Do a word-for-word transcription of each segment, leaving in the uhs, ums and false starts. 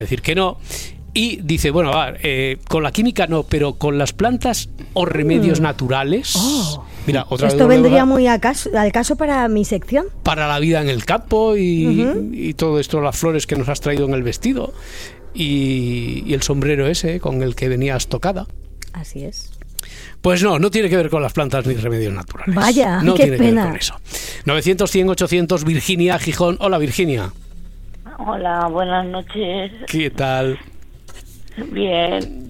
decir que no. Y dice, bueno, va, eh, con la química no, pero con las plantas o remedios mm. naturales. Oh. Mira, otra Esto vez vendría muy a caso, al caso para mi sección. Para la vida en el campo y, uh-huh. y todo esto, las flores que nos has traído en el vestido y, y el sombrero ese con el que venías tocada. Así es. Pues no, no tiene que ver con las plantas ni remedios naturales. Vaya, no qué tiene pena. que ver con eso. novecientos, cien, ochocientos, Virginia, Gijón. Hola, Virginia. Hola, buenas noches. ¿Qué tal? Bien,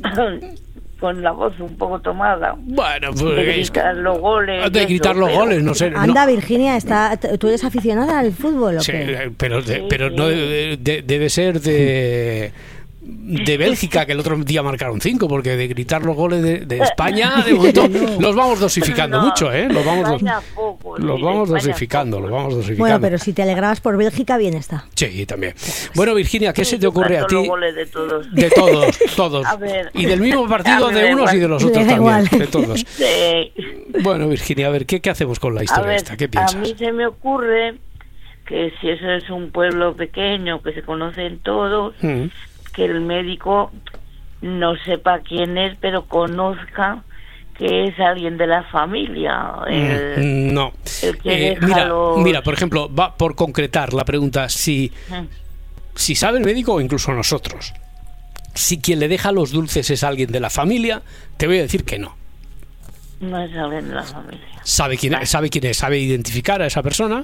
con la voz un poco tomada. Bueno, pues de gritar los goles. De gritar los pero... goles, no sé. Anda, no. Virginia, está, ¿tú eres aficionada al fútbol o sí, qué? pero, de, sí, pero sí. no de, de, debe ser de... de Bélgica, que el otro día marcaron cinco, porque de gritar los goles de, de España, de momento, los vamos dosificando no, mucho, ¿eh? Los vamos, dos, poco, los sí, vamos España dosificando, poco. los vamos dosificando. Bueno, pero si te alegrabas por Bélgica, bien está. Sí, también. Bueno, Virginia, ¿qué sí, se te ocurre a ti? Los goles de todos. De todos, todos. A ver, y del mismo partido de unos igual. y de los otros da también, igual. de todos. Sí. Bueno, Virginia, a ver, ¿qué, qué hacemos con la historia a ver, esta? ¿Qué piensas? A mí se me ocurre que si eso es un pueblo pequeño, que se conocen todos, Mm. que el médico no sepa quién es, pero conozca que es alguien de la familia. El, Mm, no. el que Eh, deja mira, los... mira, por ejemplo, va por concretar la pregunta, si, Mm. si sabe el médico o incluso nosotros, si quien le deja los dulces es alguien de la familia, te voy a decir que no. No es alguien de la familia. Sabe quién es, sabe quién es, sabe identificar a esa persona,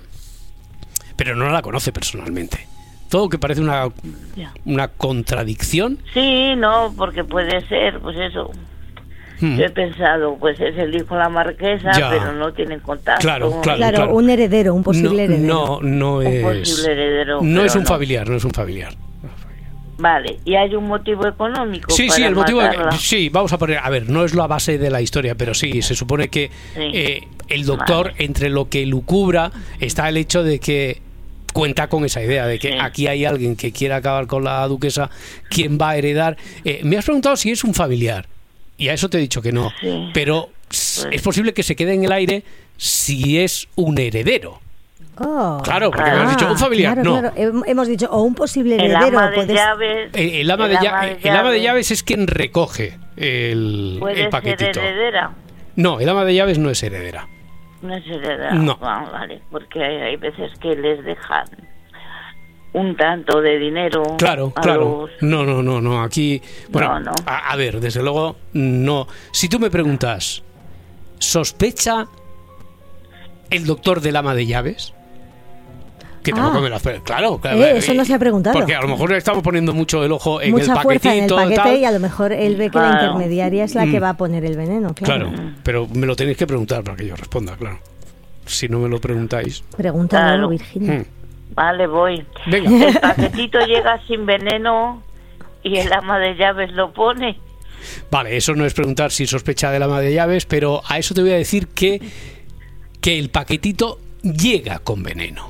pero no la conoce personalmente. Todo que parece una, Ya. una contradicción. Sí, no, porque puede ser, pues eso. Mm. Yo he pensado, pues es el hijo de la marquesa, Ya. pero no tienen contacto. Claro, claro. Claro, un heredero, un posible no, heredero. No, no Un es. posible heredero. No pero es un no. familiar, no es un familiar. Vale, y hay un motivo económico. Sí, para sí, el motivo. matarla? Sí, vamos a poner. A ver, no es la base de la historia, pero sí, se supone que Sí. eh, el doctor, Vale. entre lo que lucubra, está el hecho de que cuenta con esa idea de que Sí. aquí hay alguien que quiere acabar con la duquesa, ¿quién va a heredar? Eh, me has preguntado si es un familiar, y a eso te he dicho que no, Sí. pero s- es posible que se quede en el aire si es un heredero. Oh. Claro, porque Ah, me has dicho un familiar, claro, no. claro. Hem- Hemos dicho, o un posible El heredero. ama de puedes- llaves. Eh, El ama, el de, lla- ama de el ama de llaves. llaves es quien recoge el, Puede el paquetito. ser heredera. No, el ama de llaves no es heredera. No es heredera. No. Ah, vale, porque hay, hay veces que les dejan un tanto de dinero. Claro, a claro. los- No, no, no, no. Aquí, bueno, No, no. A, a ver, desde luego, no. Si tú me preguntas, ¿sospecha el doctor del ama de llaves? Que tampoco Ah. me lo hace. Claro, claro. Eh, eso no se ha preguntado. Porque a lo mejor le estamos poniendo mucho el ojo en Mucha el fuerza en el paquetito. paquete tal. y a lo mejor él ve que la Claro. intermediaria es la que Mm. va a poner el veneno. Claro. Claro, pero me lo tenéis que preguntar para que yo responda, claro. Si no me lo preguntáis. Pregúntalo, Claro. Virginia. Hmm. Vale, voy. Venga. El paquetito llega sin veneno y el ama de llaves lo pone. Vale, eso no es preguntar si sospecha del ama de llaves, pero a eso te voy a decir que, que el paquetito llega con veneno.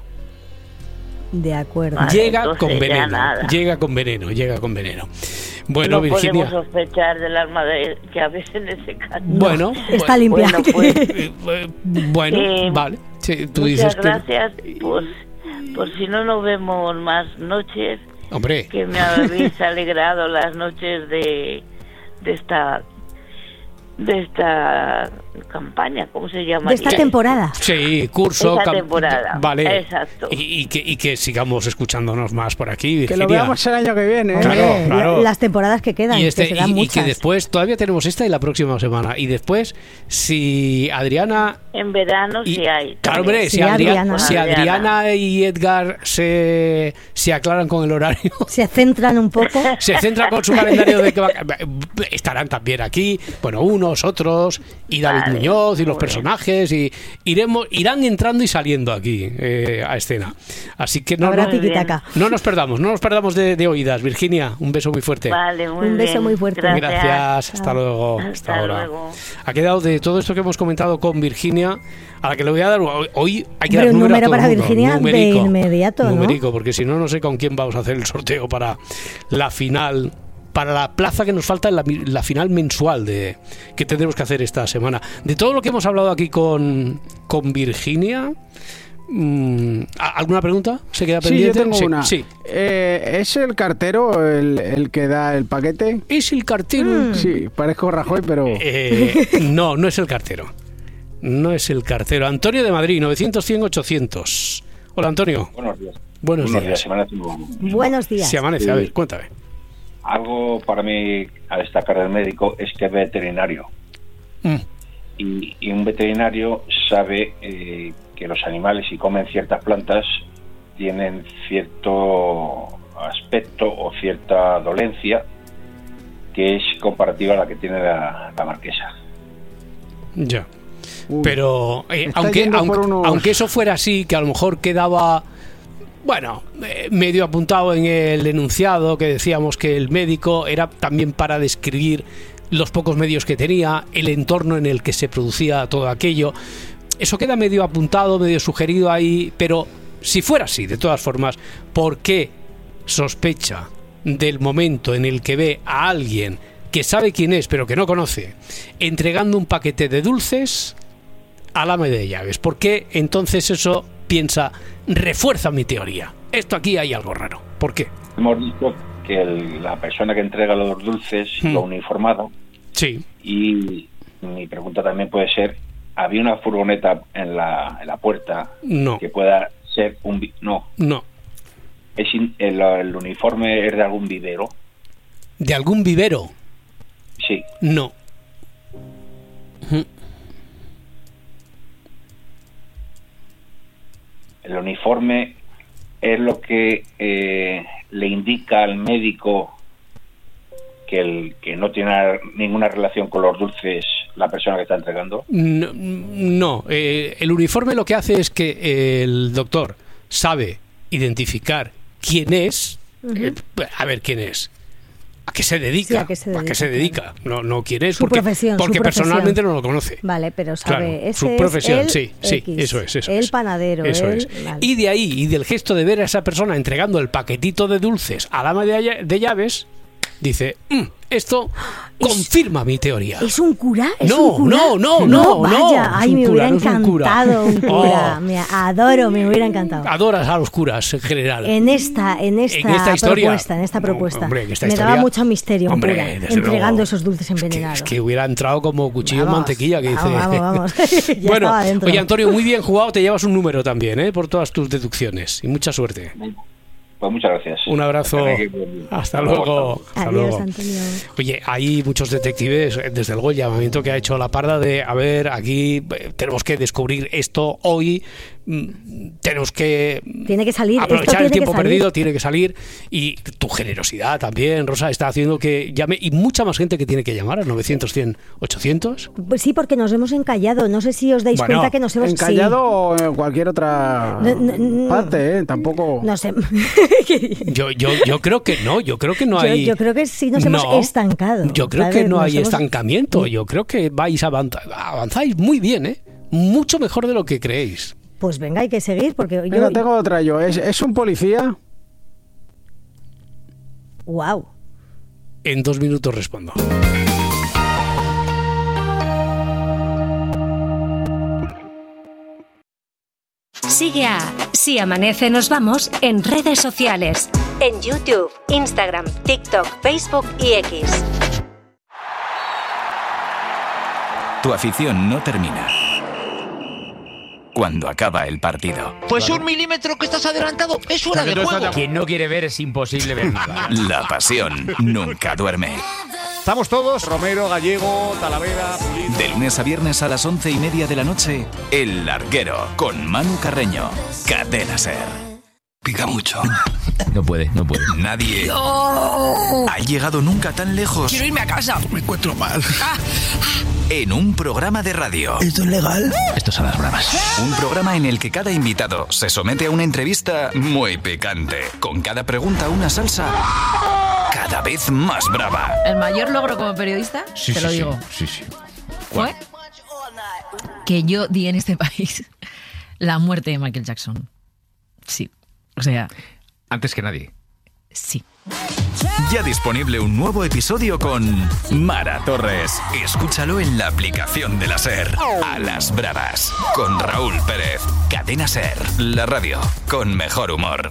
De acuerdo. Vale, llega entonces con ya veneno. nada. Llega con veneno, llega con veneno. Bueno, no Virginia. podemos sospechar del alma de llaves en ese caso. Bueno, Está bueno, limpia. Bueno, pues, eh, eh, bueno, Eh, vale. Sí, tú muchas dices que. gracias. Pues, por si no nos vemos más noches, Hombre, que me habéis alegrado las noches de, de esta de esta campaña, ¿cómo se llama? De esta temporada. sí, curso. Esa cam- temporada, Vale. exacto. Y, y que, y que sigamos escuchándonos más por aquí, Virginia. Que lo veamos el año que viene. ¿eh? Claro, Hombre, claro. la- Las temporadas que quedan, Y, este, que serán y- y muchas. que después todavía tenemos esta y la próxima semana. Y después, si Adriana. En verano y- sí hay. claro, también. hombre, si, Sí, Adriana, Adriana. si Adriana. Adriana y Edgar se, se aclaran con el horario, Se centran un poco. se centran con su calendario de que va- estarán también aquí, bueno, unos, otros, y David Vale, Muñoz y los muy personajes, y iremos, irán entrando y saliendo aquí eh, a escena. Así que no, Habrá no, Muy bien. tiquitaca. no nos perdamos, no nos perdamos de, de oídas. Virginia, un beso muy fuerte. Vale, muy Un beso bien. muy fuerte. Gracias. Gracias, hasta luego. Hasta, Hasta ahora. luego. Ha quedado de todo esto que hemos comentado con Virginia, a la que le voy a dar hoy, hoy hay que Hombre, dar un número, a número todo para el mundo, Virginia de numerico, inmediato, ¿no? numerico, porque si no, no sé con quién vamos a hacer el sorteo para la final, para la plaza que nos falta en la, la final mensual de que tendremos que hacer esta semana. De todo lo que hemos hablado aquí con, con Virginia, Mm, ¿Alguna pregunta? ¿Se queda Sí, pendiente? yo tengo Sí, una. sí. Eh, ¿Es el cartero el, el que da el paquete? ¿Es el cartero? Mm. Sí, parezco Rajoy, pero... Eh, no, no es el cartero. No es el cartero. Antonio de Madrid, novecientos cien ochocientos. Hola, Antonio. Buenos días. Buenos días. Se amanece un- Buenos días. Se amanece, a ver, cuéntame. Algo para mí a destacar del médico es que es veterinario. Mm. Y, y un veterinario sabe eh, que los animales, si comen ciertas plantas, tienen cierto aspecto o cierta dolencia que es comparativa a la que tiene la, la marquesa. Ya. Uy, Pero eh, está aunque, yendo por aunque, unos- aunque eso fuera así, que a lo mejor quedaba, bueno, eh, medio apuntado en el enunciado, que decíamos que el médico era también para describir los pocos medios que tenía, el entorno en el que se producía todo aquello. Eso queda medio apuntado, medio sugerido ahí, pero si fuera así, de todas formas, ¿por qué sospecha del momento en el que ve a alguien que sabe quién es, pero que no conoce, entregando un paquete de dulces al ama de llaves? ¿Por qué entonces eso piensa, refuerza mi teoría? Esto aquí hay algo raro. ¿Por qué? Hemos dicho que el- la persona que entrega los dulces Hmm. lo uniformado, Sí. y mi pregunta también puede ser, ¿había una furgoneta en la, en la puerta No. que pueda ser un... vi- No, No. es in- el, el uniforme es de algún vivero. ¿De algún vivero? Sí, No. Ujú. el uniforme es lo que eh, le indica al médico que el que no tiene ninguna relación con los dulces la persona que está entregando. No, no. Eh, el uniforme lo que hace es que el doctor sabe identificar quién es. eh, a ver, quién es. ¿A qué se dedica? Sí, a qué se dedica, se dedica? No, no quién es, Su porque, profesión, su porque profesión. personalmente no lo conoce. Vale, pero sabe, Claro, ese su es profesión, el sí, sí, X, eso es, eso el es. panadero, Eso el- es. vale. Y de ahí, y del gesto de ver a esa persona entregando el paquetito de dulces al ama de, lla- de llaves, dice, "Mm, esto confirma mi teoría". ¿Es un cura? ¿Es No, un cura? no, no, no, vaya, no, es ay, un me cura, hubiera no es un cura. encantado un cura. Oh. Me adoro, me hubiera encantado. Adoras a los curas en general. En esta, en esta, En esta historia. propuesta, en esta No, propuesta. hombre, en esta me historia- daba mucho misterio un Hombre, cura desde entregando luego. esos dulces Es que, envenenados. es que hubiera entrado como cuchillo en Vamos, mantequilla que dice. vamos, vamos, vamos. Ya bueno, estaba dentro. oye Antonio, muy bien jugado, te llevas un número también, ¿eh? Por todas tus deducciones y mucha suerte. Pues muchas gracias. Un abrazo. Hasta Hasta luego. luego. Hasta Adiós, luego. Antonio. Oye, hay muchos detectives, desde luego el llamamiento que ha hecho la Parda de, a ver, aquí eh, tenemos que descubrir esto hoy, mm, tenemos que Tiene que salir. esto aprovechar tiene el tiempo que salir. perdido, tiene que salir, y tu generosidad también, Rosa, está haciendo que llame, y mucha más gente que tiene que llamar al novecientos, cien, ochocientos. Pues sí, porque nos hemos encallado. No sé si os dais Bueno, cuenta que nos hemos Encallado o en cualquier otra No, no, no. parte, ¿eh? Tampoco... Sí, no sé. Yo, yo, yo creo que no, yo creo que no Yo- hay... yo creo que sí nos hemos estancado, Yo creo ¿sabes? que no Nos hay hemos- estancamiento, yo creo que vais avanza, avanzáis muy bien, ¿eh? Mucho mejor de lo que creéis. Pues venga, hay que seguir porque Venga, yo. tengo otra yo. ¿Es, es un policía? Wow. En dos minutos respondo. Sigue a Si Amanece Nos Vamos en redes sociales. En YouTube, Instagram, TikTok, Facebook y X. Tu afición no termina cuando acaba el partido. Pues un milímetro que estás adelantado es fuera de juego. Quien no quiere ver es imposible ver nada. La pasión nunca duerme. Estamos todos, Romero, Gallego, Talavera, Pulido. De lunes a viernes a las once y media de la noche, El Larguero, con Manu Carreño. Cadena Ser. Pica mucho. No puede, no puede. Nadie ha llegado nunca tan lejos Quiero irme a casa. Me encuentro mal. en un programa de radio. ¿Esto es legal? Estos son las bromas. Un programa en el que cada invitado se somete a una entrevista muy picante, con cada pregunta una salsa cada vez más brava. El mayor logro como periodista, Sí, te sí, lo sí, digo, Sí, sí. fue que yo di en este país la muerte de Michael Jackson. Sí, o sea, Antes que nadie. sí. Ya disponible un nuevo episodio con Mara Torres. Escúchalo en la aplicación de la SER. A las bravas, con Raúl Pérez. Cadena SER, la radio con mejor humor.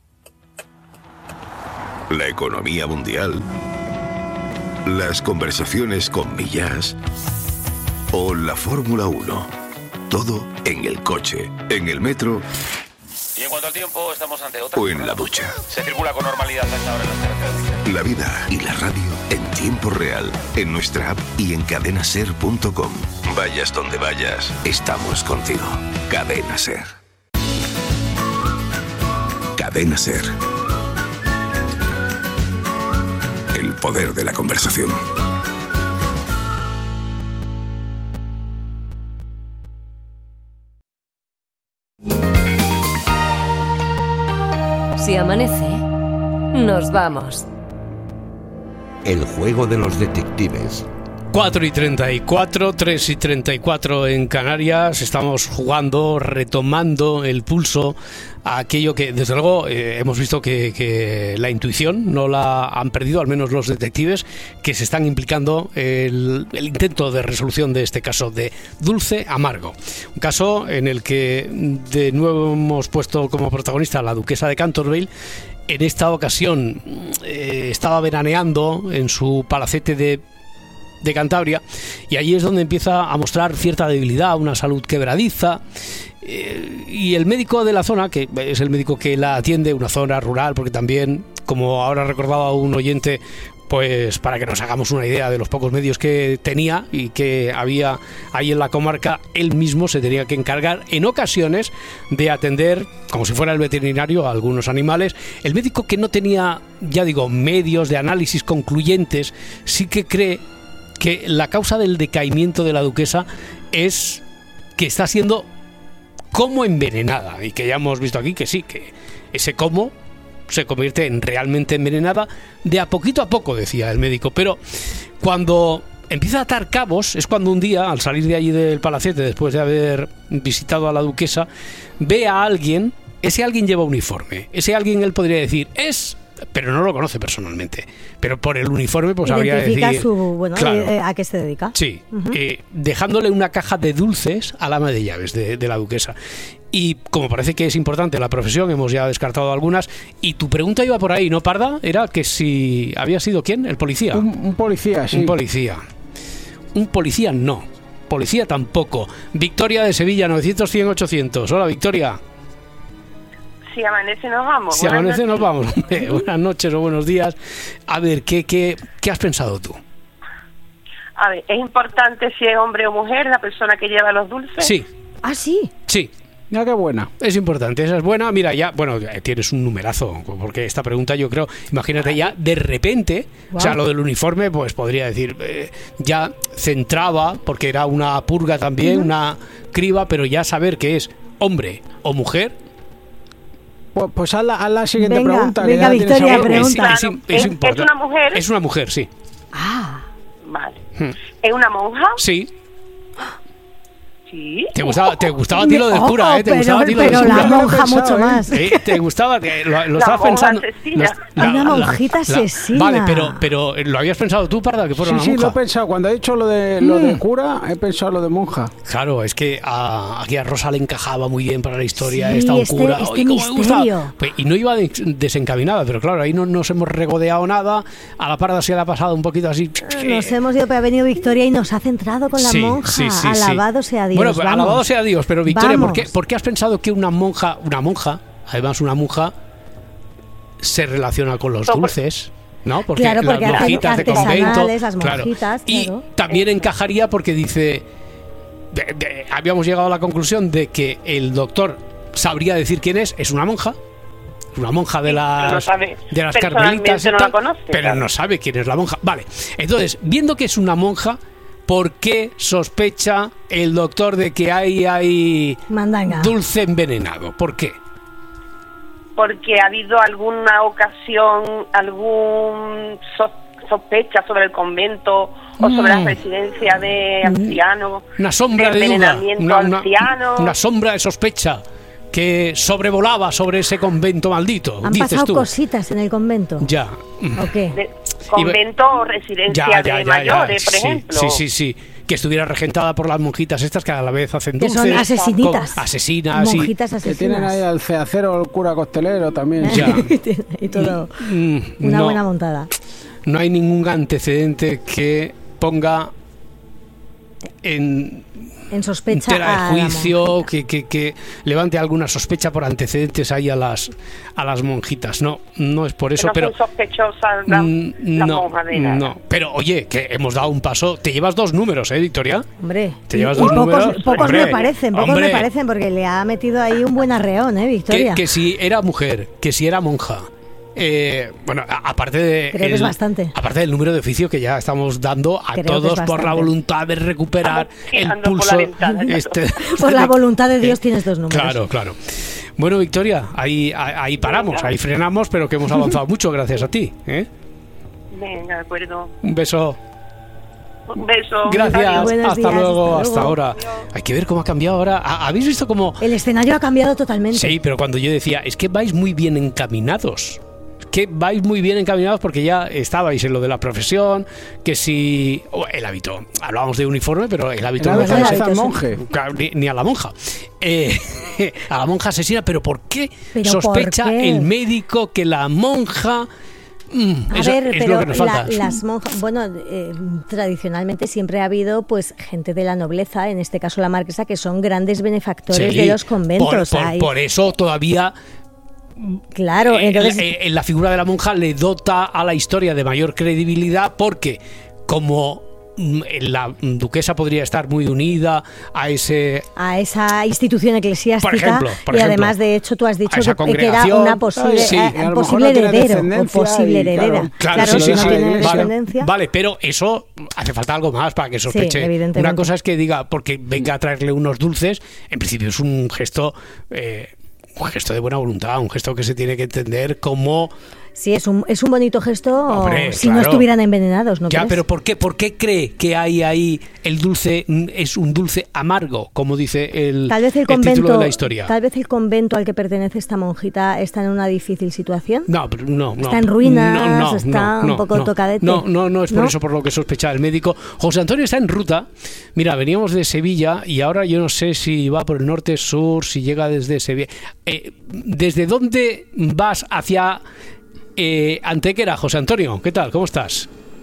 La economía mundial, las conversaciones con Millás o la Fórmula uno. Todo en el coche, en el metro. Y en cuanto al tiempo, estamos ante otra. O en la ducha. Se circula con normalidad hasta ahora en las carreteras. La vida y la radio en tiempo real, en nuestra app y en cadena ser punto com. Vayas donde vayas, estamos contigo. Cadena SER. Cadena SER. El poder de la conversación. Si amanece, nos vamos. El juego de los detectives. cuatro y treinta y cuatro, tres y treinta y cuatro en Canarias. Estamos jugando, retomando el pulso a aquello que, desde luego, eh, hemos visto que, que la intuición no la han perdido, al menos los detectives, que se están implicando el, el intento de resolución de este caso de Dulce Amargo. Un caso en el que de nuevo hemos puesto como protagonista a la duquesa de Canterville. En esta ocasión eh, estaba veraneando en su palacete de de Cantabria, y allí es donde empieza a mostrar cierta debilidad, una salud quebradiza, eh, y el médico de la zona, que es el médico que la atiende, una zona rural, porque también, como ahora recordaba un oyente, pues para que nos hagamos una idea de los pocos medios que tenía y que había ahí en la comarca, él mismo se tenía que encargar en ocasiones de atender, como si fuera el veterinario, a algunos animales. El médico, que no tenía, ya digo, medios de análisis concluyentes, sí que cree que la causa del decaimiento de la duquesa es que está siendo como envenenada, y que ya hemos visto aquí que sí, que ese como se convierte en realmente envenenada de a poquito a poco, decía el médico. Pero cuando empieza a atar cabos es cuando un día, al salir de allí del palacete, después de haber visitado a la duquesa, ve a alguien. Ese alguien lleva uniforme, ese alguien él podría decir es, pero no lo conoce personalmente, pero por el uniforme pues habría de decir su, bueno, claro, eh, a qué se dedica. Sí, uh-huh. eh, dejándole una caja de dulces al ama de llaves de, de la duquesa. Y como parece que es importante la profesión, hemos ya descartado algunas. Y tu pregunta iba por ahí, ¿no, Parda? Era que si había sido ¿quién? ¿El policía? Un, un policía, sí. Un policía. Un policía no. Policía tampoco. Victoria de Sevilla, novecientos, cien, ochocientos. Hola, Victoria. Si amanece nos vamos. Si buenas amanece noches. Nos vamos. Buenas noches o buenos días. A ver, ¿qué, qué, ¿qué has pensado tú? A ver, ¿es importante si es hombre o mujer la persona que lleva los dulces? Sí. ¿Ah, sí? Sí. Ya, qué buena. Es importante, esa es buena. Mira, ya, bueno, tienes un numerazo, porque esta pregunta yo creo, imagínate ya, de repente, wow. O sea, lo del uniforme, pues podría decir, eh, ya centraba, porque era una purga también, uh-huh. una criba, pero ya saber que es hombre o mujer. Pues, pues haz, la, haz la siguiente venga, pregunta. Venga, Victoria, pregunta. Es, es, es, es, ¿Es una mujer? Es una mujer, sí. Ah. Vale. Hmm. ¿Es una monja? Sí. Sí. Te gustaba, te gustaba a ti lo del cura, ¿eh? Te pero, gustaba a ti lo pero del la cura. monja mucho más. ¿Eh? Te gustaba, te, lo, lo la estabas pensando. Asesina. La, la, una monjita la, asesina. La, vale, pero, pero ¿lo habías pensado tú, Parda, que fuera sí, una sí, monja? Sí, lo he pensado. Cuando he dicho lo de, lo mm. de cura, he pensado lo de monja. Claro, es que a, aquí a Rosa le encajaba muy bien para la historia. Sí, está un este, cura. Este Oye, ¿cómo me gusta? Pues, y no iba de, desencaminada, pero claro, ahí no nos hemos regodeado nada. A la Parda se le ha pasado un poquito así. Nos hemos ido, pero ha venido Victoria y nos ha centrado con la sí, monja. Sí, sí, alabado sí. sea Dios. Bueno, vamos. alabado sea Dios, pero Victoria, vamos. ¿por qué, ¿por qué has pensado que una monja, una monja, además una monja, se relaciona con los dulces? ¿No? Porque, claro, porque las monjitas de convento, las monjitas, claro. Y claro. también encajaría porque dice, de, de, habíamos llegado a la conclusión de que el doctor sabría decir quién es, es una monja, una monja de las, no sabe, de las carmelitas, no la conoce, pero claro. no sabe quién es la monja. Vale, entonces, viendo que es una monja, ¿por qué sospecha el doctor de que hay, hay dulce envenenado? ¿Por qué? Porque ha habido alguna ocasión, algún so- sospecha sobre el convento o sobre mm. la residencia de ancianos. Una sombra de, de duda, una, anciano. una, una sombra de sospecha. Que que sobrevolaba sobre ese convento maldito. Han dices pasado tú. cositas en el convento. Ya. ¿O qué? De convento o residencia Ya, ya, de ya, ya. mayores, por Sí, ejemplo. sí, sí, sí. Que estuviera regentada por las monjitas estas que a la vez hacen Que dulces. son asesinitas. con- Asesinas. y- Monjitas Que tienen asesinas. ahí al ceacero, el cura costelero también. Ya. Y todo. Mm, Una no, buena montada. no hay ningún antecedente que ponga en En sospecha tela a de la juicio, que, que, que levante alguna sospecha por antecedentes ahí a las a las monjitas. No, no es por Que eso, no pero son sospechosas la, mm, la no, monja de nada. no. Pero oye, que hemos dado un paso. Te llevas dos números, ¿eh, Victoria? Hombre, Te llevas y dos pocos, números. pocos Hombre, me parecen, pocos hombre. me parecen, porque le ha metido ahí un buen arreón, ¿eh, Que, Victoria? que si era mujer, que si era monja. Eh, bueno, a- aparte de Creo que es bastante. aparte del número de oficio que ya estamos dando a Creo que todos es por la bastante. voluntad de recuperar el tirando por la pulso. ventana, ya. este, Por la voluntad de Dios tienes dos números. Claro, claro. Bueno, Victoria, ahí, ahí, ahí paramos, ahí frenamos, pero que hemos avanzado mucho gracias a ti. ¿eh? Venga, de acuerdo. Un beso. Un beso. Gracias. Adiós. Buenos Hasta días, luego, hasta hasta luego. ahora. Hay que ver cómo ha cambiado ahora. ¿Ha- ¿Habéis visto cómo? El escenario ha cambiado totalmente. Sí, pero cuando yo decía, es que vais muy bien encaminados. Que vais muy bien encaminados porque ya estabais en lo de la profesión, que si oh, el hábito, hablábamos de uniforme, pero el hábito El no hábito deja de no ser- hace al monje. Claro, ni, ni a la monja. Eh, a la monja asesina, pero ¿por qué ¿Pero sospecha por qué? el médico que la monja? Mm, A eso ver, es pero lo que nos la- falta. las monjas, bueno, eh, tradicionalmente siempre ha habido pues gente de la nobleza, en este caso la marquesa, que son grandes benefactores Sí, de los conventos. Por, por- Hay- por eso todavía claro, eh, entonces la, eh, la figura de la monja le dota a la historia de mayor credibilidad porque como mm, la duquesa podría estar muy unida a ese a esa institución eclesiástica Por ejemplo, por y ejemplo, además de hecho tú has dicho a esa que, que era congregación. una posible, Sí, eh, a lo mejor posible no tiene heredero o descendencia posible y, heredera. claro, Claro, Claro, sí, si sí, no sí. tiene Vale, descendencia. vale, pero eso hace falta algo más para que sospeche. evidentemente. Una cosa es que diga, porque venga a traerle unos dulces, en principio es un gesto, eh, un gesto de buena voluntad, un gesto que se tiene que entender como... Sí, es un, es un bonito gesto Hombre, si no claro. estuvieran envenenados, ¿no Ya, crees? pero ¿por qué, ¿por qué cree que hay ahí el dulce, mm, es un dulce amargo, como dice el, Tal vez el título convento, de la historia? tal vez el convento al que pertenece esta monjita está en una difícil situación. No, pero no, no. Está en ruinas, No, no, está no, un no, poco no. tocadete. No, no, no es por ¿No? eso por lo que sospecha el médico. José Antonio está en ruta. Mira, veníamos de Sevilla y ahora yo no sé si va por el norte, sur, si llega desde Sevilla. Eh, ¿Desde dónde vas hacia eh, Antequera, José Antonio? ¿Qué tal? ¿Cómo estás?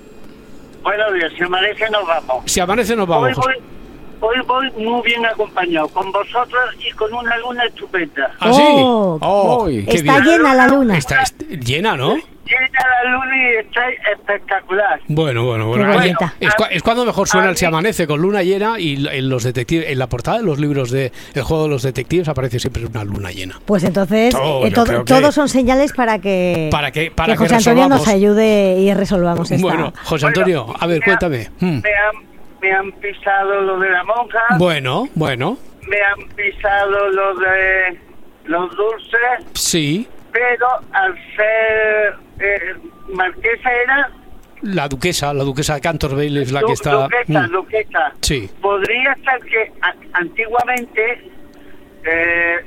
Buenos días, si amanece nos vamos. Si amanece nos vamos. Hoy voy, hoy voy muy bien acompañado, con vosotros y con una luna estupenda. ¿Ah, sí? Oh, Oh, Uy. qué está bien. llena la luna. Está est- llena, ¿no? Llega la luna y está espectacular. Bueno, bueno, bueno. Qué Ahí- bonita. Es, cua- es cuando mejor suena a el Se mí- Amanece, con luna llena, y l- en los detectives, en la portada de los libros de El juego de los detectives aparece siempre una luna llena. Pues entonces, Todo, eh, yo todo- creo que- todos son señales para que, Para que- para que José Antonio nos resolvamos. ayude y resolvamos esta. Bueno, José Antonio, a ver, me cuéntame. han- Mm. Me, han, me han pisado lo de la monja, Bueno, bueno, me han pisado lo de los dulces, sí. pero al ser eh, marquesa era... La duquesa, la duquesa de Canterville es la Du- que está... Duquesa, Mm. duquesa. Sí. Podría ser que a- antiguamente eh,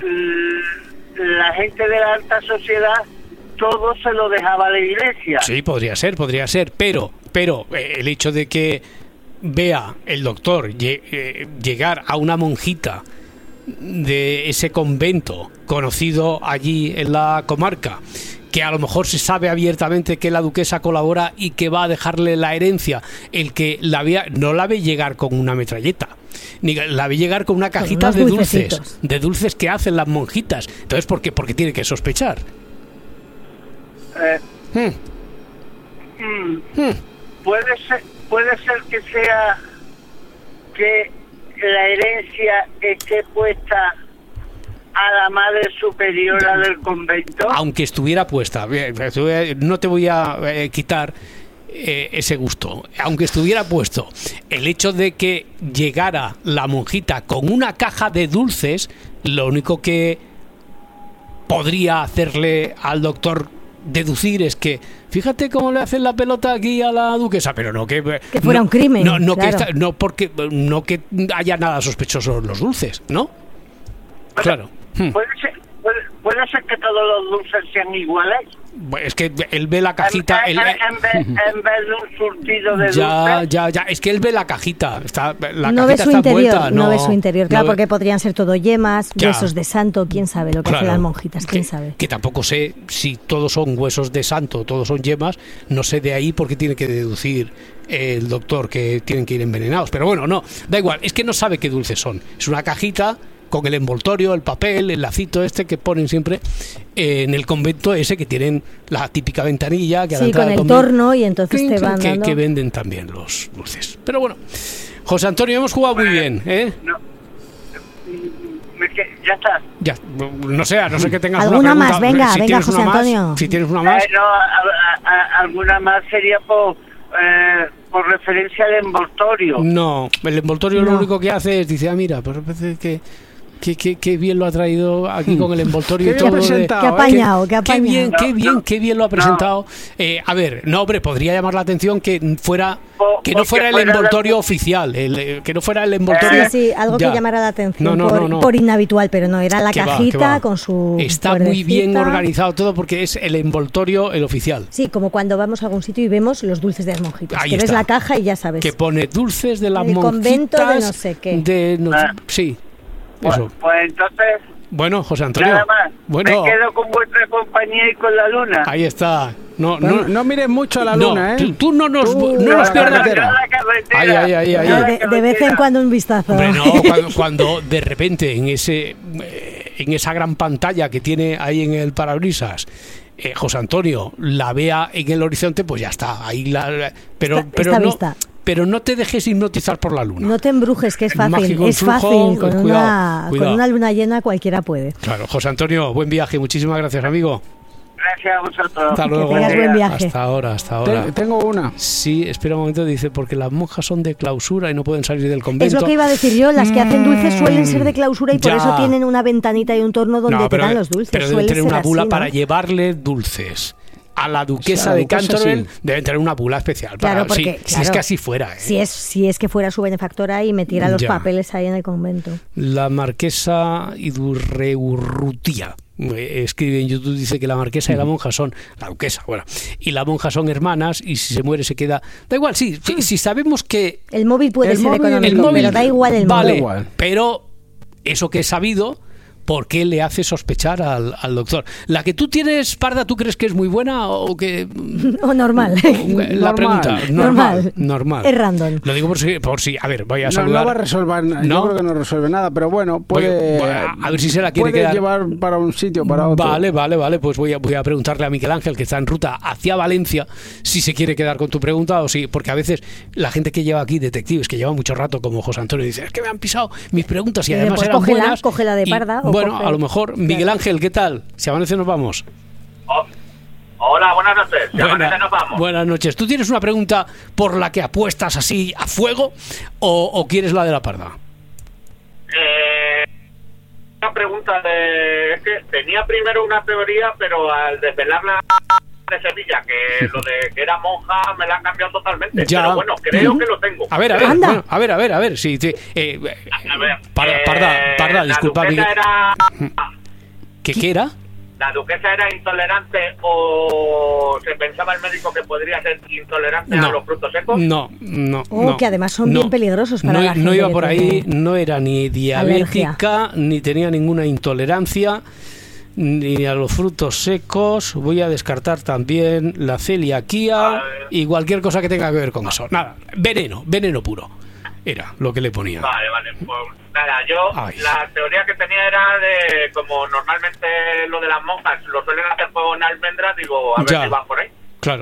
l- la gente de la alta sociedad todo se lo dejaba a la iglesia. Sí, podría ser, podría ser, pero, pero eh, el hecho de que vea el doctor lle- eh, llegar a una monjita de ese convento conocido allí en la comarca, que a lo mejor se sabe abiertamente que la duquesa colabora y que va a dejarle la herencia, el que la vea, no la ve llegar con una metralleta, ni la ve llegar con una cajita unos de dulces, dulcecitos. de dulces que hacen las monjitas. Entonces, ¿por qué? Porque tiene que sospechar. Eh, Hmm. mm, Hmm. puede ser, puede ser que sea que la herencia esté puesta a la madre superiora del convento. Aunque estuviera puesta, bien, no te voy a eh, quitar eh, ese gusto, aunque estuviera puesto, el hecho de que llegara la monjita con una caja de dulces, lo único que podría hacerle al doctor deducir es que fíjate cómo le hacen la pelota aquí a la duquesa, pero no que Que fuera no, un crimen, no, no claro. que esta- no porque no que haya nada sospechoso en los dulces, ¿no? Claro. Hmm. ¿Puede ser, puede, puede ser que todos los dulces sean iguales? Es que él ve la cajita. En, él, en, en, vez, en vez de un surtido de ya, dulces. Ya, ya, es que él ve la cajita. Está, la no cajita ve su está interior, envuelta, no, no ve su interior, claro, no ve, porque podrían ser todo yemas, ya. huesos de santo, quién sabe lo que claro, hacen las monjitas, quién que, sabe. Que tampoco sé si todos son huesos de santo, todos son yemas, no sé de ahí porque tiene que deducir el doctor que tienen que ir envenenados. Pero bueno, no, da igual, es que no sabe qué dulces son. Es una cajita con el envoltorio, el papel, el lacito este que ponen siempre eh, en el convento ese que tienen la típica ventanilla que a la sí, con el convento, torno y entonces que, te van que, dando... que venden también los dulces. Pero bueno, José Antonio, hemos jugado muy bien, ¿eh? No. Ya está. Ya, no sé, no sé que tengas ¿Alguna una pregunta. más? Venga, si venga, José Antonio. Más, si tienes una más. Eh, no, a, a, alguna más sería por, eh, por referencia al envoltorio. No, el envoltorio no. Lo único que hace es, dice, ah, mira, pues parece que... Qué, qué, qué bien lo ha traído aquí con el envoltorio y todo. De, qué apañado, qué apañado. Qué bien, qué bien, qué bien lo ha presentado. Eh, a ver, no, hombre, podría llamar la atención que fuera, que no fuera el envoltorio la... oficial, el, que no fuera el envoltorio. Sí, sí, algo ya. que llamara la atención no, no, por, no, no. por inhabitual, pero no, era la que cajita va, va. con su. Está muy bien organizado todo porque es el envoltorio, el oficial. Sí, como cuando vamos a algún sitio y vemos los dulces de las monjitas. Ahí que está. ves la caja y ya sabes. Que pone dulces de las el monjitas. Convento de no sé qué. De no, ah. Sí. Pues, Eso. pues entonces. Bueno, José Antonio. Nada más. Bueno. Me quedo con vuestra compañía y con la luna. Ahí está. No, no, no, no mires mucho a la no, luna, ¿eh? Tú, tú no nos, tú, no nos pierdas. Ahí, ahí, ahí, ahí. De, de vez en cuando un vistazo. Hombre, no, cuando, cuando de repente en ese en esa gran pantalla que tiene ahí en el parabrisas eh, José Antonio la vea en el horizonte, pues ya está. Ahí la, la pero está, pero está no. Vista. Pero no te dejes hipnotizar por la luna. No te embrujes, que es fácil. Es flujo, fácil. Con, cuidado, una, cuidado. con una luna llena cualquiera puede. Claro, José Antonio, buen viaje. Muchísimas gracias, amigo. Gracias a vosotros. Hasta luego. Que tengas buen viaje. Hasta ahora, hasta ahora. Te, tengo una. Sí, espera un momento, dice, porque las monjas son de clausura y no pueden salir del convento. Es lo que iba a decir yo, las que hacen dulces suelen ser de clausura y por ya. eso tienen una ventanita y un torno donde no, te pero, dan los dulces. Pero deben Suele tener ser una bula así, ¿no? para llevarle dulces. A la duquesa, o sea, la duquesa de Canterbury sí. Deben tener una bula especial. Para, claro, porque, si, claro, si es que así fuera. ¿eh? Si, es, si es que fuera su benefactora y metiera los ya. papeles ahí en el convento. La marquesa Idurreurrutia escribe en YouTube, dice que la marquesa y la monja son, la duquesa, bueno, y la monja son hermanas y si se muere se queda... Da igual, sí, si, si sabemos que... El móvil puede el ser móvil, económico, el móvil, pero da igual el vale, móvil. Pero eso que es sabido... ¿Por qué le hace sospechar al, al doctor? ¿La que tú tienes, Parda, tú crees que es muy buena o que...? O normal. La normal. pregunta, normal, normal. Normal. Es random. Lo digo por si, por si a ver, voy a saludar. No, no va a resolver nada, ¿No? yo creo que no resuelve nada, pero bueno, puede... Voy, voy a, a ver si se la quiere puede quedar. llevar para un sitio, para otro. Vale, vale, vale, pues voy a, voy a preguntarle a Miguel Ángel, que está en ruta hacia Valencia, si se quiere quedar con tu pregunta o si... Porque a veces la gente que lleva aquí, detectives, que lleva mucho rato, como José Antonio, dice, es que me han pisado mis preguntas y, y además pues eran cógela, buenas. Cógela de Parda. Y, o bueno, coge... a lo mejor... Miguel Ángel, ¿qué tal? Si amanece nos vamos. Oh, hola, buenas noches. Si Buena, amanece nos vamos. Buenas noches. ¿Tú tienes una pregunta por la que apuestas así a fuego o, o quieres la de la Parda? Eh, una pregunta de... Es que tenía primero una teoría, pero al desvelarla de Sevilla, que lo de que era monja me la han cambiado totalmente. Ya. Pero bueno, creo que lo tengo. A ver, a ver, bueno, a ver, a ver, a ver. Sí, sí, eh, a ver Parda, eh, Parda, Parda disculpa. La duquesa era... ¿Qué, ¿Qué era? ¿La duquesa era intolerante o se pensaba el médico que podría ser intolerante no, a los frutos secos? No, no. Oh, no, que además son no, bien peligrosos para no, la gente. No iba por ahí, no era ni diabética, alergia. Ni tenía ninguna intolerancia, ni a los frutos secos. Voy a descartar también la celiaquía y cualquier cosa que tenga que ver con eso. Nada, veneno, veneno puro. Era lo que le ponía. Vale, vale, pues nada, yo Ay. la teoría que tenía era de, como normalmente lo de las monjas lo suelen hacer fuego en almendras, digo, a ver ya. si van por ahí. Claro.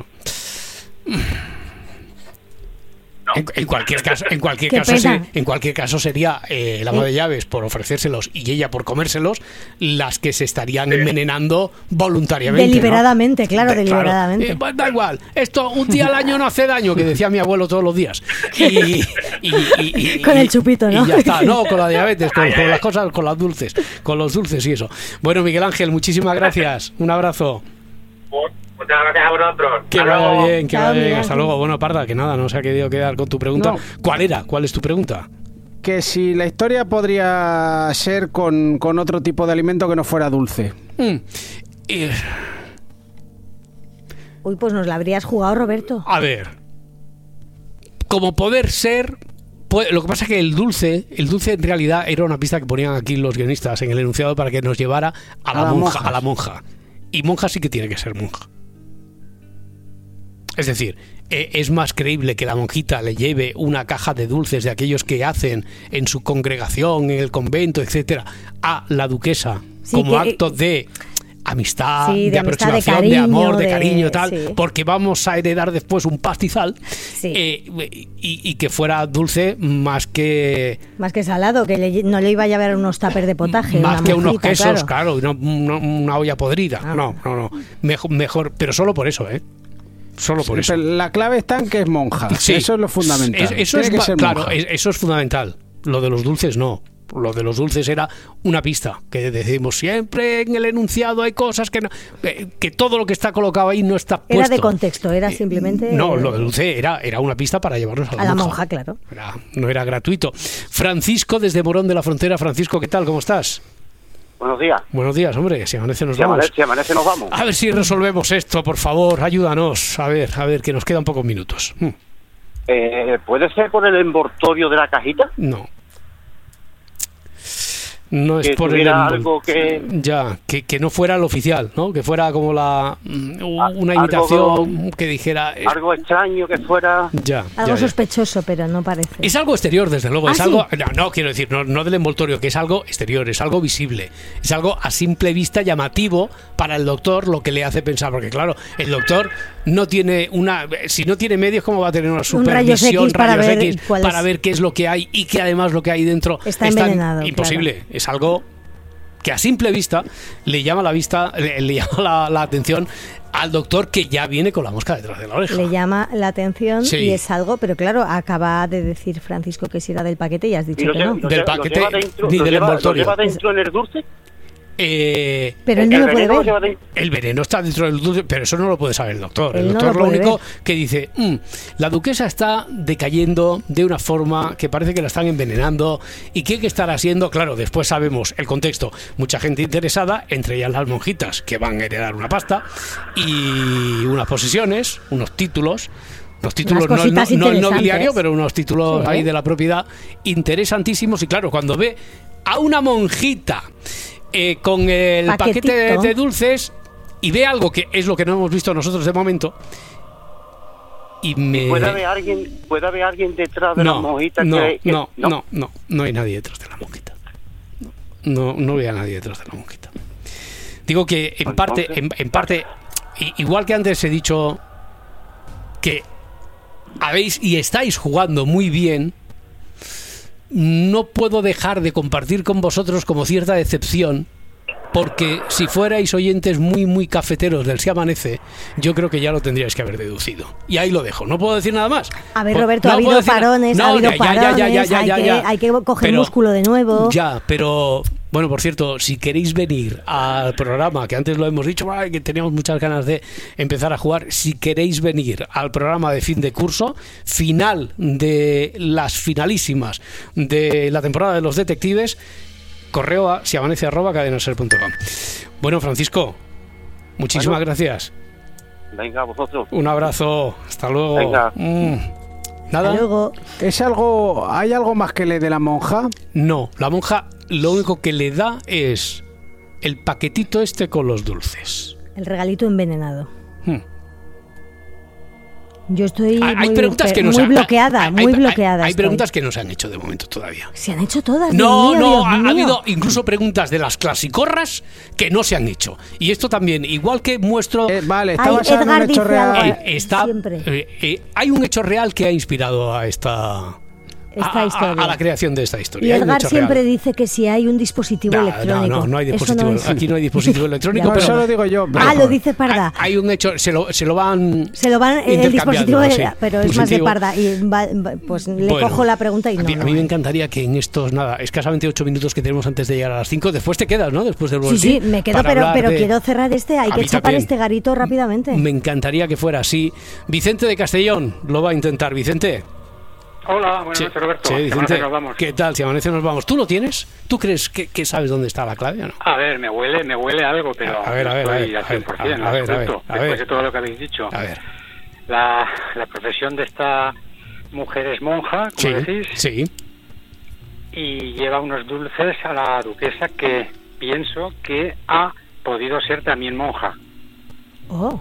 No. En, en cualquier caso, en cualquier Qué caso, sí, pena. en cualquier caso sería eh, el ama de llaves por ofrecérselos y ella por comérselos las que se estarían sí. envenenando voluntariamente. Deliberadamente, ¿no? claro, de, deliberadamente. Claro. Eh, pues da igual, esto un día al año no hace daño, que decía mi abuelo todos los días. Y, y, y, y, y con el chupito, ¿no? Y ya está, no, con la diabetes, con, con las cosas, con las dulces, con los dulces y eso. Bueno, Miguel Ángel, muchísimas gracias. Un abrazo. Muchas gracias a vosotros. Que vaya bien, que vaya bien. Hasta luego. Bueno, Parda, que nada, no se ha querido quedar con tu pregunta. No. ¿Cuál era? ¿Cuál es tu pregunta? que si la historia podría ser con, con otro tipo de alimento que no fuera dulce. Mm. Eh. Uy, pues nos la habrías jugado, Roberto. A ver, como poder ser... Pues, lo que pasa es que el dulce, el dulce en realidad era una pista que ponían aquí los guionistas en el enunciado para que nos llevara a la, a la monja, a la monja. Y monja sí que tiene que ser monja. Es decir, eh, es más creíble que la monjita le lleve una caja de dulces de aquellos que hacen en su congregación, en el convento, etcétera, a la duquesa sí, como que, acto de amistad, sí, de, de amistad, aproximación, de, cariño, de amor, de, de cariño, tal, sí. porque vamos a heredar después un pastizal sí. eh, y, y que fuera dulce más que... Más que salado, que le, no le iba a llevar unos tuppers de potaje. Más una que mojita, unos quesos, claro, claro una, una, una olla podrida. Ah. No, no, no. Mejor, mejor, pero solo por eso, ¿eh? Solo por sí, eso. La clave está en que es monja. Sí. Eso es lo fundamental. Es, eso Tiene es, que ser claro, monja. es, eso es fundamental. Lo de los dulces no. Lo de los dulces era una pista, que decimos siempre en el enunciado hay cosas que no, que, que todo lo que está colocado ahí no está puesto. Era de contexto, era simplemente... No, lo de dulce era, era una pista para llevarnos a la, a la monja. monja, claro. Era, no era gratuito. Francisco, desde Morón de la Frontera. Francisco, ¿qué tal? ¿Cómo estás? Buenos días. Buenos días, hombre. Si amanece nos si vamos. Amanece, si amanece nos vamos. A ver si resolvemos esto, por favor. Ayúdanos. A ver, a ver, que nos quedan pocos minutos. Hmm. Eh, ¿Puede ser por el envoltorio de la cajita? No. No es que por el tuviera algo que ya que, que no fuera el oficial, ¿no? Que fuera como la una imitación algo, que dijera algo extraño que fuera ya algo ya, sospechoso, pero no parece. Es algo exterior, desde luego. ¿Ah, es sí? algo no, no quiero decir no, no del envoltorio, que es algo exterior, es algo visible, es algo a simple vista llamativo para el doctor, lo que le hace pensar, porque claro, el doctor no tiene una si no tiene medios, ¿cómo va a tener una supervisión un rayos X para, rayos ver, X para ver qué es lo que hay y que además lo que hay dentro está es envenenado? Imposible. Claro. Es algo que a simple vista le llama la vista le, le llama la, la atención al doctor, que ya viene con la mosca detrás de la oreja. Le llama la atención sí. Y es algo, pero claro, acaba de decir Francisco que si era del paquete y has dicho y que lleva, no. Del paquete dentro, ni del lleva, envoltorio. ¿Lo lleva dentro en el dulce? Eh, pero él no lo puede ver. De... El veneno está dentro del dulce, pero eso no lo puede saber el doctor. Él el doctor no lo, lo único ver. que dice, mmm, la duquesa está decayendo de una forma que parece que la están envenenando y que hay que estar haciendo. Claro, después sabemos el contexto. Mucha gente interesada, entre ellas las monjitas, que van a heredar una pasta y unas posesiones, unos títulos. Los títulos no, no, no el nobiliario, pero unos títulos sí, ahí de la propiedad interesantísimos. Y claro, cuando ve a una monjita Eh, con el Paquetito. paquete de, de dulces y ve algo que es lo que no hemos visto nosotros de momento y me... ¿Puede haber alguien, puede haber alguien detrás de no, la monjita? No, que, que, no, no, no, no, no hay nadie detrás de la monjita. No, no ve a nadie detrás de la monjita. Digo que en parte, en, en parte, igual que antes he dicho que habéis y estáis jugando muy bien, no puedo dejar de compartir con vosotros como cierta decepción, porque si fuerais oyentes muy muy cafeteros del Si Amanece, yo creo que ya lo tendríais que haber deducido. Y ahí lo dejo, no puedo decir nada más. A ver, pues, Roberto, no ha habido parones, no, ha habido ya, parones, ya, ya, ya, ya, hay, ya, que, ya. hay que coger pero, músculo de nuevo. Ya, pero... Bueno, por cierto, si queréis venir al programa, que antes lo hemos dicho, ay, que teníamos muchas ganas de empezar a jugar, si queréis venir al programa de fin de curso, final de las finalísimas de la temporada de los detectives, correo a siamanece arroba cadenaser punto com. Bueno, Francisco, muchísimas bueno, gracias. Venga, vosotros. Un abrazo, hasta luego. Venga. Mm. ¿Nada? Hasta luego. ¿Es algo, ¿Hay algo más que le dé la monja? No, la monja lo único que le da es el paquetito este con los dulces. El regalito envenenado. Hmm. Yo estoy hay, muy, hay preguntas que no muy se han, bloqueada, hay, muy hay, bloqueada. Hay, hay estoy. preguntas que no se han hecho de momento todavía. Se han hecho todas. No, mío, no, Dios ha, mío. ha habido incluso preguntas de las clasicorras que no se han hecho. Y esto también, igual que muestro... Eh, vale, está Ay, basado Edgar en un hecho dice real. algo, eh, está, eh, eh, hay un hecho real que ha inspirado a esta... Esta a, historia. A, a la creación de esta historia. Y Edgar siempre real. dice que si hay un dispositivo no, electrónico. No, no, no hay dispositivo. No es... Aquí no hay dispositivo electrónico. No, pero, eso lo digo yo. Pero... Ah, lo dice Parda. Hay, hay un hecho, se lo, se lo van. Se lo van el dispositivo, sí, pero es positivo. más de Parda. Y va, pues le bueno, cojo la pregunta y no. A mí, no. a mí me encantaría que en estos, nada, escasamente ocho minutos que tenemos antes de llegar a las cinco, después te quedas, ¿no? Después del boletín. Sí, sí, me quedo, pero, pero de... quiero cerrar este. Hay a que chapar también. este garito rápidamente. Me encantaría que fuera así. Vicente de Castellón lo va a intentar. Vicente. Hola, buenas noches, Roberto. Sí, Si Vicente, amanece nos vamos. ¿qué tal? Si amanece nos vamos. ¿Tú lo tienes? ¿Tú crees que, que sabes dónde está la clave o no? A ver, me huele, me huele algo, pero A ver, a ver, no a estoy ver, al a ver, cien por ciento, a ver, a ver, absoluto, a después ver. de todo lo que habéis dicho. A ver. La, la profesión de esta mujer es monja, como Sí, decís, sí. y lleva unos dulces a la duquesa que pienso que ha podido ser también monja. Oh.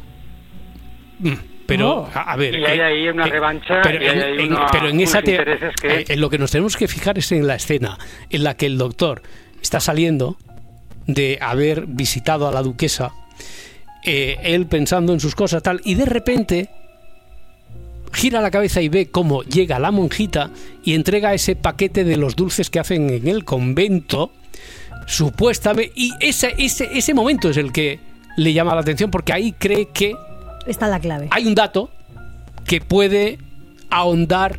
Pero, Oh. a, a ver... Y hay eh, ahí una eh, revancha, pero y hay en, ahí en- una- pero en esa unos te- intereses que... eh, en lo que nos tenemos que fijar es en la escena en la que el doctor está saliendo de haber visitado a la duquesa, eh, él pensando en sus cosas tal, y de repente gira la cabeza y ve cómo llega la monjita y entrega ese paquete de los dulces que hacen en el convento, supuestamente, y ese, ese, ese momento es el que le llama la atención, porque ahí cree que Está la clave. hay un dato que puede ahondar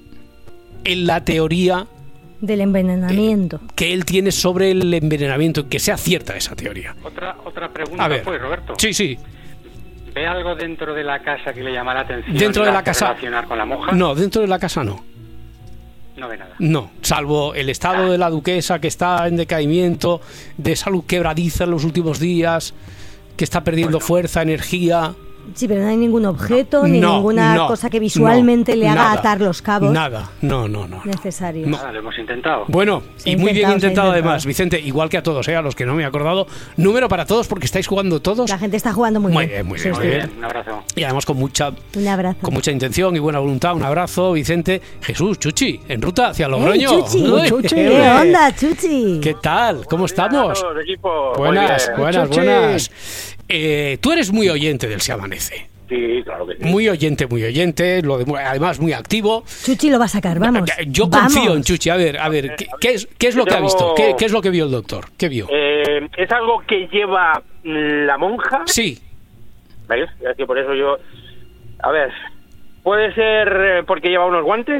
en la teoría Del envenenamiento. que él tiene sobre el envenenamiento, y que sea cierta esa teoría. Otra, otra pregunta, A ver. pues, Roberto. Sí, sí. ¿Ve algo dentro de la casa que le llama la atención? Dentro y de la la hace casa. relacionar con la monja? No, dentro de la casa no. No ve nada. No, salvo el estado de la duquesa, que está en decaimiento, de salud quebradiza en los últimos días, que está perdiendo fuerza, energía. Sí, pero no hay ningún objeto ni No, ninguna no, cosa que visualmente no, le haga nada, atar los cabos Nada, no, no, no. necesarios. No. Nada, lo hemos intentado. Bueno, Se ha y muy bien intentado, se ha intentado intentado. además, Vicente, igual que a todos, ¿eh? A los que no me he acordado. Número para todos, porque estáis jugando todos. La gente está jugando muy, Muy bien. bien, muy Sí, bien, sí. muy bien. Un abrazo. Y además con mucha Un abrazo. con mucha intención y buena voluntad. Un abrazo, Vicente. Jesús, Chuchi, en ruta hacia Logroño. ¡Eh, Chuchi! Uy, Chuchi! qué ¿Qué bien. onda, Chuchi? ¿Qué tal? ¿Cómo estamos? Todos, equipo. Buenas, Muy bien. buenas, Chuchi. buenas. Eh, tú eres muy oyente del Se Amanece. Sí, claro que sí. Muy oyente, muy oyente. Lo de- además, muy activo. Chuchi lo va a sacar, vamos. Yo Vamos. confío en Chuchi. A ver, a ver, ¿qué, qué es, qué es lo Yo que ha visto? tengo- ¿Qué, qué es lo que vio el doctor? ¿Qué vio? Eh, ¿Es algo que lleva la monja? Sí. ¿Veis? Es que por eso yo... A ver, ¿puede ser eh, porque lleva unos guantes?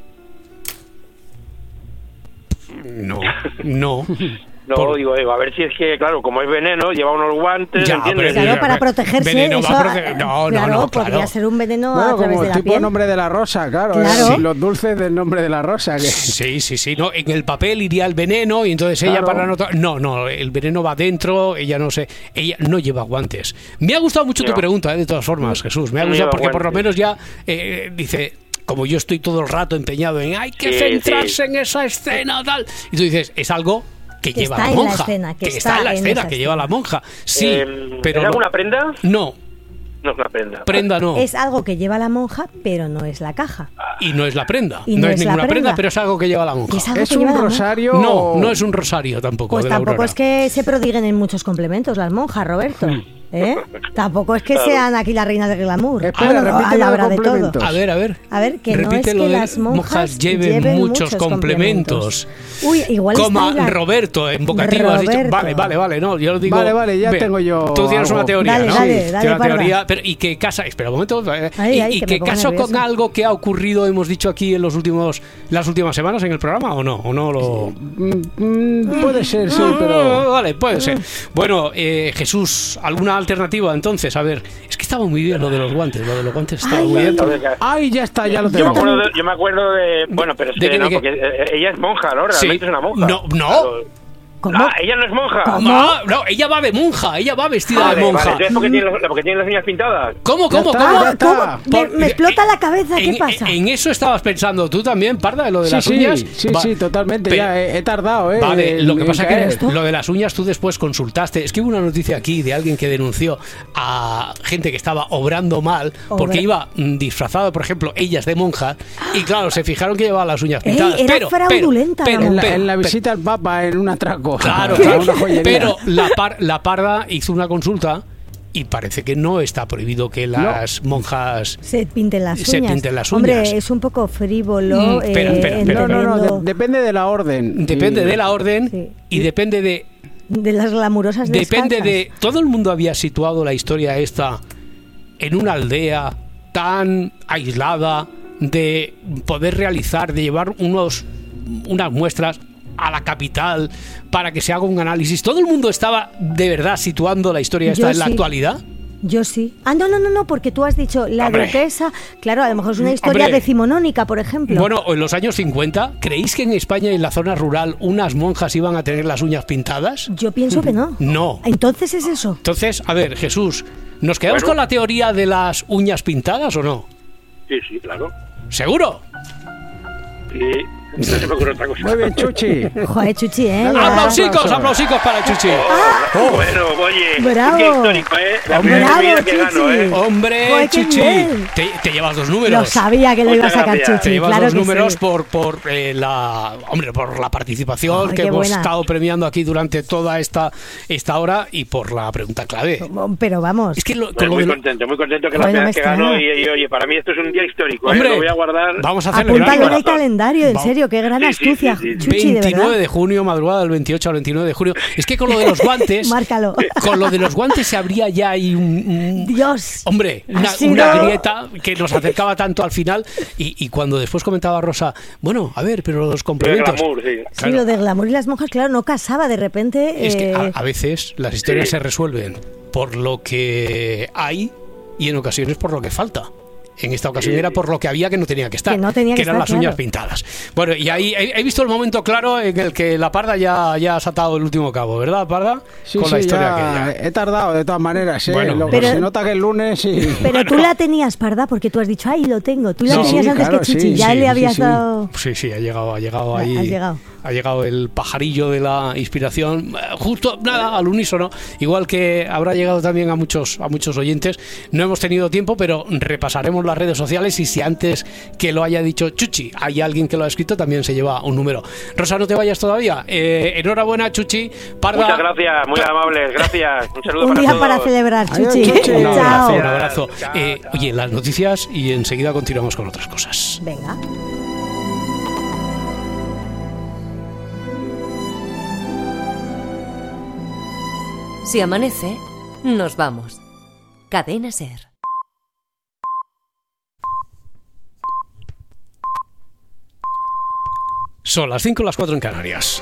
No, no. No, Por- digo, digo, a ver si es que, claro, como es veneno, lleva unos guantes, Ya, ¿entiendes? pero- Claro, para protegerse. Veneno va eso, a prote- no, no, claro, no, podría claro. ser un veneno Bueno, a través como de el la tipo piel. nombre de la rosa, claro. Claro. eh, Los dulces del nombre de la rosa. Que... Sí, sí, sí. No, en el papel iría el veneno y entonces ella Claro. para no... to- No, no, el veneno va dentro, ella no sé... Ella no lleva guantes. Me ha gustado mucho tu No. pregunta, eh, de todas formas, Jesús. Me ha No gustado lleva porque por lo guantes. menos ya eh, dice... Como yo estoy todo el rato empeñado en hay que Sí, centrarse sí. en esa escena, tal. Y tú dices, es algo que, Que lleva está la en la monja. escena, que está, está en la en escena, esa que lleva la monja. Sí, Eh, pero... ¿Es no- alguna prenda? No, No es una prenda. prenda no. Es algo que lleva la monja, pero no es la caja. Y no es la prenda. Y no, no es es la ninguna prenda, prenda. pero es algo que lleva la monja. Es algo ¿Es que un lleva la monja. rosario? No, o- no es un rosario tampoco. Pues de la tampoco Aurora. es que se prodiguen en muchos complementos las monjas, Roberto. Mm. ¿Eh? Tampoco es que sean aquí las reinas del glamour. Espera, Bueno, repite a la los hora de todo. complementos. A ver, a ver. A ver, que no es Repite que lo de las monjas lleven, lleven muchos, muchos complementos. Uy, igual Coma está en la- Roberto en vocativo. Has dicho, Roberto. vale, vale, vale. No, yo lo digo. Vale, vale, ya Ve, tengo yo Tú tienes algo. una teoría, Dale, ¿no? dale, Tienes dale, una parda. teoría, pero y que casa. Espera un momento. eh, Ay, y ay, y que que me pongo caso con nerviosa. algo que ha ocurrido, hemos dicho aquí en los últimos, las últimas semanas en el programa, o no, o no lo. Mm, mm, puede ser, sí, Ah, pero... Vale, puede ser. Bueno, eh, Jesús, ¿alguna alternativa entonces? A ver, es que estaba muy bien lo de los guantes, lo de los guantes estaba Ay. muy bien. Entonces, ya- Ay, ya está, ya lo Yo me, tengo. acuerdo de, yo me acuerdo de... Bueno, pero es ¿De que qué, no, de qué? porque eh, ella es monja, ¿no? Realmente Sí. es una monja. No, no. Claro. ¿Cómo? Ah, ella no es monja. ¿Cómo? No, no, ella va de monja, ella va vestida Vale, de monja. vale, entonces porque tiene, los- porque tiene las uñas pintadas. ¿Cómo, Ya cómo, está, cómo? ya está. ¿Cómo? Me, Por- me explota la cabeza, ¿qué en, pasa? En eso estabas pensando tú también, Parda, de lo de Sí, las sí, uñas. sí, Va- sí, totalmente. Pe- Ya he, he tardado, ¿eh? Vale, en- lo que en pasa es caer. que lo de las uñas tú después consultaste. Es que hubo una noticia aquí de alguien que denunció a gente que estaba obrando mal porque Obra- iba mm, disfrazado, por ejemplo, ellas de monjas, y claro, se fijaron que llevaba las uñas Ey, pintadas. era pero, fraudulenta pero, la pero, En la, pero- en la pero- visita al Papa en un atraco. Claro, A claro. una joyería. Pero la, par- la Parda hizo una consulta y parece que no está prohibido que las monjas Se pinten las uñas. se pinten las Hombre, uñas. es un poco frívolo. Mm, espera, eh, espera, en espera. No, no, no, teniendo de- depende de la orden. Depende Y- de la orden Sí. y depende de de las glamurosas depende descalzas. de todo el mundo había situado la historia esta en una aldea tan aislada de poder realizar, de llevar unos unas muestras a la capital para que se haga un análisis. Todo el mundo estaba de verdad situando la historia esta Yo en la sí. actualidad. Yo sí. Ah, no, no, no, no, porque tú has dicho la Hombre. duquesa. Claro, a lo mejor es una historia Hombre. decimonónica, por ejemplo. Bueno, en los años cincuenta, ¿creéis que en España y en la zona rural unas monjas iban a tener las uñas pintadas? Yo pienso que no. No. Entonces es eso. Entonces, a ver, Jesús, ¿nos quedamos Bueno. con la teoría de las uñas pintadas o no? Sí, sí, claro. ¿Seguro? Sí, no se me ocurre otra cosa. Muy bien, Chuchi. Joder, Chuchi, ¿eh? ¡Aplausicos, aplausicos para Chuchi! Oh, bueno, oye, Bravo. qué histórico, ¿eh? La Hombre, primera bravo, comida que Chuchi. gano, ¿eh? ¡Hombre, Joder, qué Chuchi! bien. Te, te llevas dos números. Lo sabía que lo iba a Muchas sacar gracias. Te Chuchi, llevas claro los que números sí. por, por eh, la hombre por la participación Ay, que qué hemos buena. estado premiando aquí durante toda esta, esta hora y por la pregunta clave. Pero vamos. Es que lo, Pues con lo muy de lo- contento, muy contento que Joder, la no me primera que extraña. gano y, y, oye, para mí esto es un día histórico, Hombre, ¿eh? Lo voy a guardar. vamos a hacerle Apúntalo en el corazón. calendario, en Va- serio, qué gran Sí, sí, astucia, sí, sí. Chuchi, de veintinueve verdad. de junio, madrugada del veintiocho al veintinueve de junio. Es que con lo de los guantes, Márcalo. con lo de los guantes se abría ya ahí un, un- Dios. hombre, Ha una, sido- una grieta que nos acercaba tanto al final y, y cuando después comentaba Rosa, bueno, a ver, pero los El complementos. glamour, sí. Sí, Claro. lo de glamour y las monjas, claro, no casaba de repente. Es que eh, a, a veces las historias Sí. se resuelven por lo que hay y en ocasiones por lo que falta. En esta ocasión Sí, era sí. por lo que había que no tenía que estar, Que no tenía que eran estar, las uñas claro. pintadas. Bueno, y ahí he, he visto el momento claro en el que la Parda ya, ya ha saltado el último cabo, ¿verdad, Parda? Sí, Con sí, la historia ya aquella. he tardado de todas maneras, ¿eh? Bueno. Lo- Pero- se nota que el lunes y... Pero tú la tenías, Parda, porque tú has dicho, ay, lo tengo. Tú la No, tenías sí, antes claro, que Chuchi, sí, ya sí, le sí, habías sí. dado. Sí, sí, ha llegado, ha llegado Ha- ahí. ha llegado. Ha llegado el pajarillo de la inspiración, eh, justo nada, al unísono, igual que habrá llegado también a muchos, a muchos oyentes. No hemos tenido tiempo, pero repasaremos las redes sociales y si antes que lo haya dicho Chuchi hay alguien que lo ha escrito, también se lleva un número. Rosa, no te vayas todavía. Eh, enhorabuena, Chuchi. Parda. Muchas gracias, muy amables, gracias. Un saludo Un para día todos. para celebrar, Adiós, Chuchi. Chuchi. Un abrazo, Chao. un abrazo. Eh, oye, las noticias y enseguida continuamos con otras cosas. Venga. Si amanece, nos vamos. Cadena Ser. Son las cinco, las cuatro en Canarias.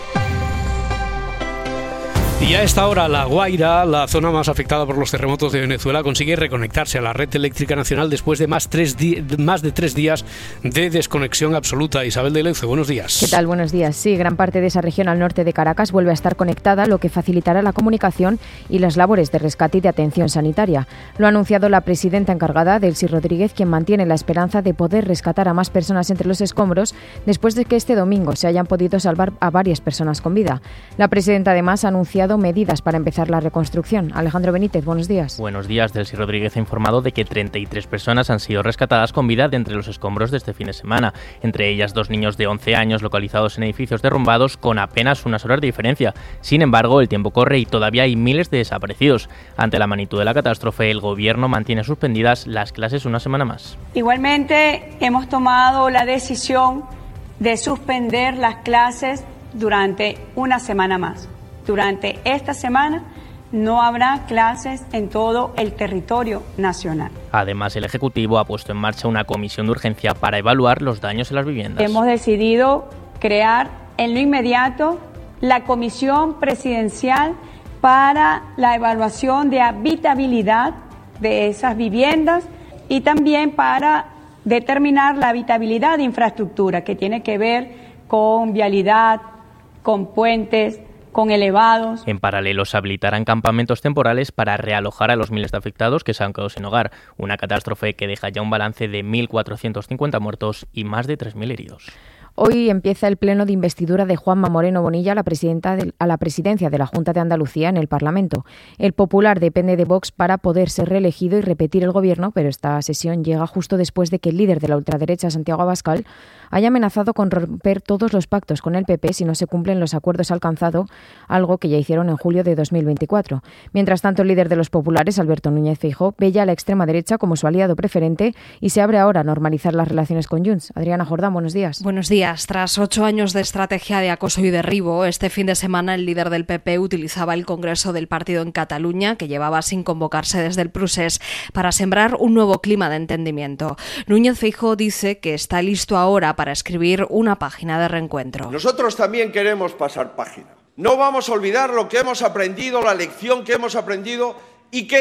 Y a esta hora La Guaira, la zona más afectada por los terremotos de Venezuela, consigue reconectarse a la red eléctrica nacional después de más, tres di- más de tres días de desconexión absoluta. Isabel de Leuce, buenos días. ¿Qué tal? Buenos días. Sí, gran parte de esa región al norte de Caracas vuelve a estar conectada, lo que facilitará la comunicación y las labores de rescate y de atención sanitaria. Lo ha anunciado la presidenta encargada, Delcy Rodríguez, quien mantiene la esperanza de poder rescatar a más personas entre los escombros después de que este domingo se hayan podido salvar a varias personas con vida. La presidenta además ha anunciado medidas para empezar la reconstrucción. Alejandro Benítez, buenos días. Buenos días. Delcy Rodríguez ha informado de que treinta y tres personas han sido rescatadas con vida de entre los escombros de este fin de semana, entre ellas dos niños de once años localizados en edificios derrumbados con apenas unas horas de diferencia. Sin embargo, el tiempo corre y todavía hay miles de desaparecidos. Ante la magnitud de la catástrofe, el gobierno mantiene suspendidas las clases una semana más. Igualmente, hemos tomado la decisión de suspender las clases durante una semana más. Durante esta semana no habrá clases en todo el territorio nacional. Además, el Ejecutivo ha puesto en marcha una comisión de urgencia para evaluar los daños en las viviendas. Hemos decidido crear en lo inmediato la Comisión Presidencial para la evaluación de habitabilidad de esas viviendas y también para determinar la habitabilidad de infraestructura que tiene que ver con vialidad, con puentes, con elevados. En paralelo, se habilitarán campamentos temporales para realojar a los miles de afectados que se han quedado sin hogar. Una catástrofe que deja ya un balance de mil cuatrocientos cincuenta muertos y más de tres mil heridos. Hoy empieza el pleno de investidura de Juanma Moreno Bonilla a la, presidenta de, a la presidencia de la Junta de Andalucía en el Parlamento. El Popular depende de Vox para poder ser reelegido y repetir el gobierno, pero esta sesión llega justo después de que el líder de la ultraderecha, Santiago Abascal, haya amenazado con romper todos los pactos con el P P si no se cumplen los acuerdos alcanzados, algo que ya hicieron en julio de dos mil veinticuatro. Mientras tanto, el líder de los populares, Alberto Núñez Feijóo, ve ya a la extrema derecha como su aliado preferente y se abre ahora a normalizar las relaciones con Junts. Adriana Jordán, buenos días. Buenos días. Tras ocho años de estrategia de acoso y derribo, este fin de semana el líder del P P utilizaba el Congreso del partido en Cataluña, que llevaba sin convocarse desde el procés, para sembrar un nuevo clima de entendimiento. Núñez Feijóo dice que está listo ahora para escribir una página de reencuentro. Nosotros también queremos pasar página. No vamos a olvidar lo que hemos aprendido, la lección que hemos aprendido y que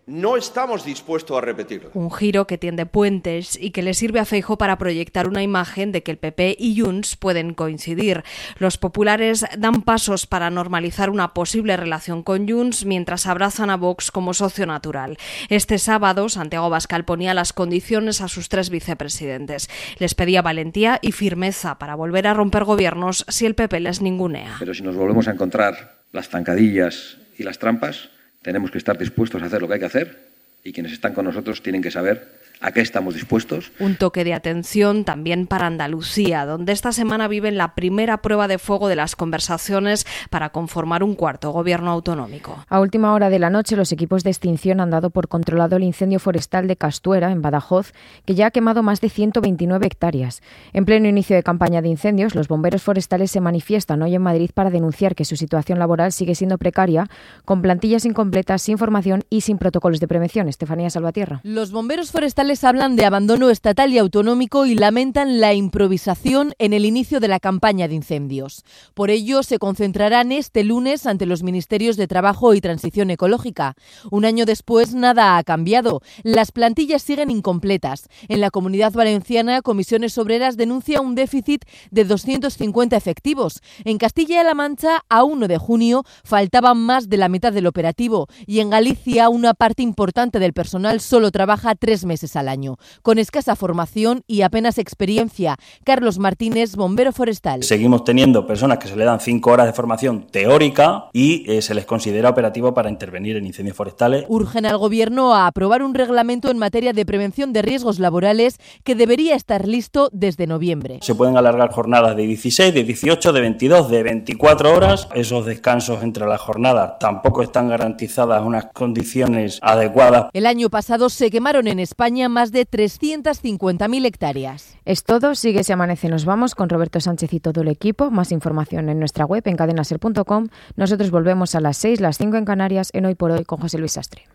no estamos dispuestos a repetirla. Un giro que tiende puentes y que le sirve a Feijóo para proyectar una imagen de que el P P y Junts pueden coincidir. Los populares dan pasos para normalizar una posible relación con Junts mientras abrazan a Vox como socio natural. Este sábado, Santiago Abascal ponía las condiciones a sus tres vicepresidentes. Les pedía valentía y firmeza para volver a romper gobiernos si el P P les ningunea. Pero si nos volvemos a encontrar las zancadillas y las trampas, tenemos que estar dispuestos a hacer lo que hay que hacer y quienes están con nosotros tienen que saber a qué estamos dispuestos. Un toque de atención también para Andalucía, donde esta semana viven la primera prueba de fuego de las conversaciones para conformar un cuarto gobierno autonómico. A última hora de la noche, los equipos de extinción han dado por controlado el incendio forestal de Castuera, en Badajoz, que ya ha quemado más de ciento veintinueve hectáreas. En pleno inicio de campaña de incendios, los bomberos forestales se manifiestan hoy en Madrid para denunciar que su situación laboral sigue siendo precaria, con plantillas incompletas, sin formación y sin protocolos de prevención. Estefanía Salvatierra. Los bomberos forestales hablan de abandono estatal y autonómico y lamentan la improvisación en el inicio de la campaña de incendios. Por ello, se concentrarán este lunes ante los Ministerios de Trabajo y Transición Ecológica. Un año después, nada ha cambiado. Las plantillas siguen incompletas. En la Comunidad Valenciana, Comisiones Obreras denuncia un déficit de doscientos cincuenta efectivos. En Castilla-La Mancha, a uno de junio, faltaban más de la mitad del operativo. Y en Galicia, una parte importante del personal solo trabaja tres meses al año, con escasa formación y apenas experiencia. Carlos Martínez, bombero forestal. Seguimos teniendo personas que se le dan cinco horas de formación teórica y eh, se les considera operativo para intervenir en incendios forestales. Urgen al Gobierno a aprobar un reglamento en materia de prevención de riesgos laborales que debería estar listo desde noviembre. Se pueden alargar jornadas de dieciséis, de dieciocho, de veintidós, de veinticuatro horas. Esos descansos entre las jornadas tampoco están garantizadas unas condiciones adecuadas. El año pasado se quemaron en España más de trescientas cincuenta mil hectáreas. Es todo, sigue Si Amanece Nos Vamos con Roberto Sánchez y todo el equipo. Más información en nuestra web en cadenaser punto com. Nosotros volvemos a las seis, las cinco en Canarias, en Hoy por Hoy con José Luis Sastre.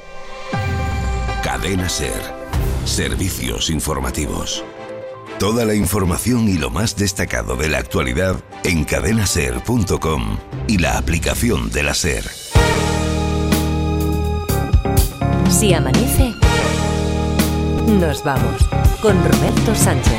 Cadena Ser. Servicios informativos. Toda la información y lo más destacado de la actualidad en cadenaser punto com y la aplicación de la Ser. Si amanece, nos vamos con Roberto Sánchez.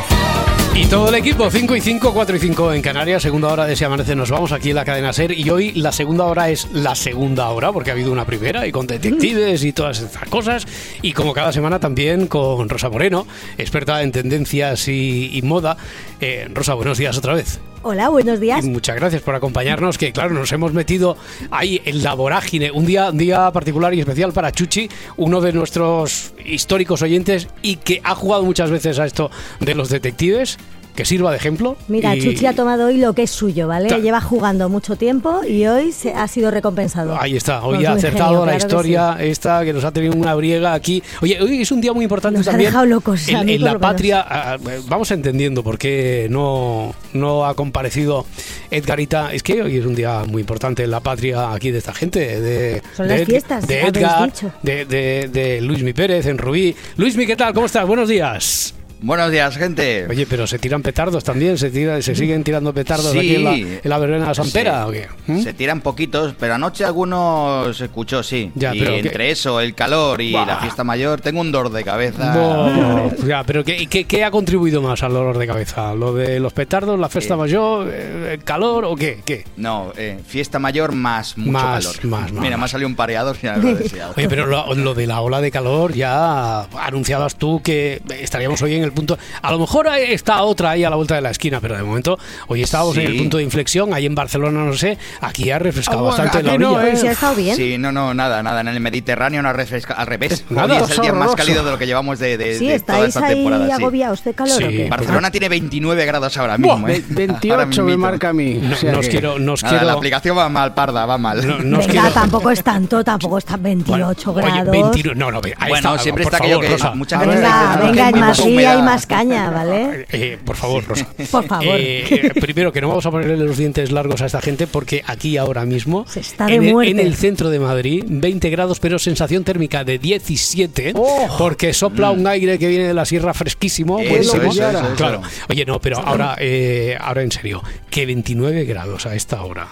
Y todo el equipo, cinco y cinco, cuatro y cinco en Canarias, segunda hora de Si Amanece Nos Vamos aquí en la cadena SER. Y hoy la segunda hora es la segunda hora, porque ha habido una primera y con detectives y todas estas cosas. Y como cada semana también con Rosa Moreno, experta en tendencias y, y moda. Eh, Rosa, buenos días otra vez. Hola, buenos días. Y muchas gracias por acompañarnos, que claro, nos hemos metido ahí en la vorágine. Un día, un día particular y especial para Chuchi, uno de nuestros históricos oyentes y que ha jugado muchas veces a esto de los detectives. Que sirva de ejemplo. Mira, y... Chuchi ha tomado hoy lo que es suyo, ¿vale? Ta- Lleva jugando mucho tiempo y hoy se ha sido recompensado. Ahí está, hoy ha acertado genio, la claro historia que sí. Esta que nos ha tenido una briega aquí. Oye, hoy es un día muy importante nos también. Ha dejado locos, en, en la patria, a, vamos entendiendo por qué no, no ha comparecido Edgarita. Es que hoy es un día muy importante en la patria aquí de esta gente. De, Son de las Ed, fiestas, de Edgar, de, de, de Luismi Pérez en Rubí. Luismi, ¿qué tal? ¿Cómo estás? Buenos días. Buenos días, gente. Oye, pero se tiran petardos también, se tira, se siguen tirando petardos sí, aquí en la, en la verbena de la Sampera, sí. ¿o qué? ¿Mm? Se tiran poquitos, pero anoche algunos se escuchó, sí. Ya, y pero entre ¿qué? eso, el calor y Buah. la fiesta mayor, tengo un dolor de cabeza. No, ya, pero ¿qué, qué, ¿qué ha contribuido más al dolor de cabeza? ¿Lo de los petardos, la fiesta eh. mayor, el calor o qué? ¿Qué? No, eh, fiesta mayor más mucho más, calor. Más, más, Mira, más. me ha salido un pareador y ya lo he deseado. Oye, pero lo, lo de la ola de calor, ya anunciabas tú que estaríamos hoy en el punto... A lo mejor está otra ahí a la vuelta de la esquina, pero de momento hoy estábamos sí. en el punto de inflexión, ahí en Barcelona, no sé, aquí ha refrescado oh, bastante en la orilla. No, ¿eh? ¿Sí ha estado bien? Sí, no, no, nada, nada, en el Mediterráneo no ha refrescado, al revés. Nada, hoy es el día más cálido de lo que llevamos de, de, sí, de toda esta temporada. Sí, ¿estáis ahí agobiados de calor sí. o qué? Barcelona tiene veintinueve grados ahora mismo, Buah, ¿eh? veintiocho me marca a mí. No, o sea nos que... quiero, nos nada, quiero... La aplicación va mal, parda, va mal. No, nos Venga, quiero... tampoco es tanto, tampoco está veintiocho bueno, grados. Oye, veintinueve, no, no, ahí bueno, está, siempre por está favor, aquello que Rosa. mucha gente venga, dice, venga, no, hay más humedad. ría y más caña, ¿vale? Eh, por favor, Rosa. Por favor. Eh, primero, que no vamos a ponerle los dientes largos a esta gente porque aquí ahora mismo, se está de en, el, muerte. en el centro de Madrid, veinte grados, pero sensación térmica de diecisiete, oh. porque sopla mm. un aire que viene de la sierra fresquísimo. Eso, eso, eso, eso, claro. Oye, no, pero ahora, eh, ahora en serio, que veintinueve grados a esta hora.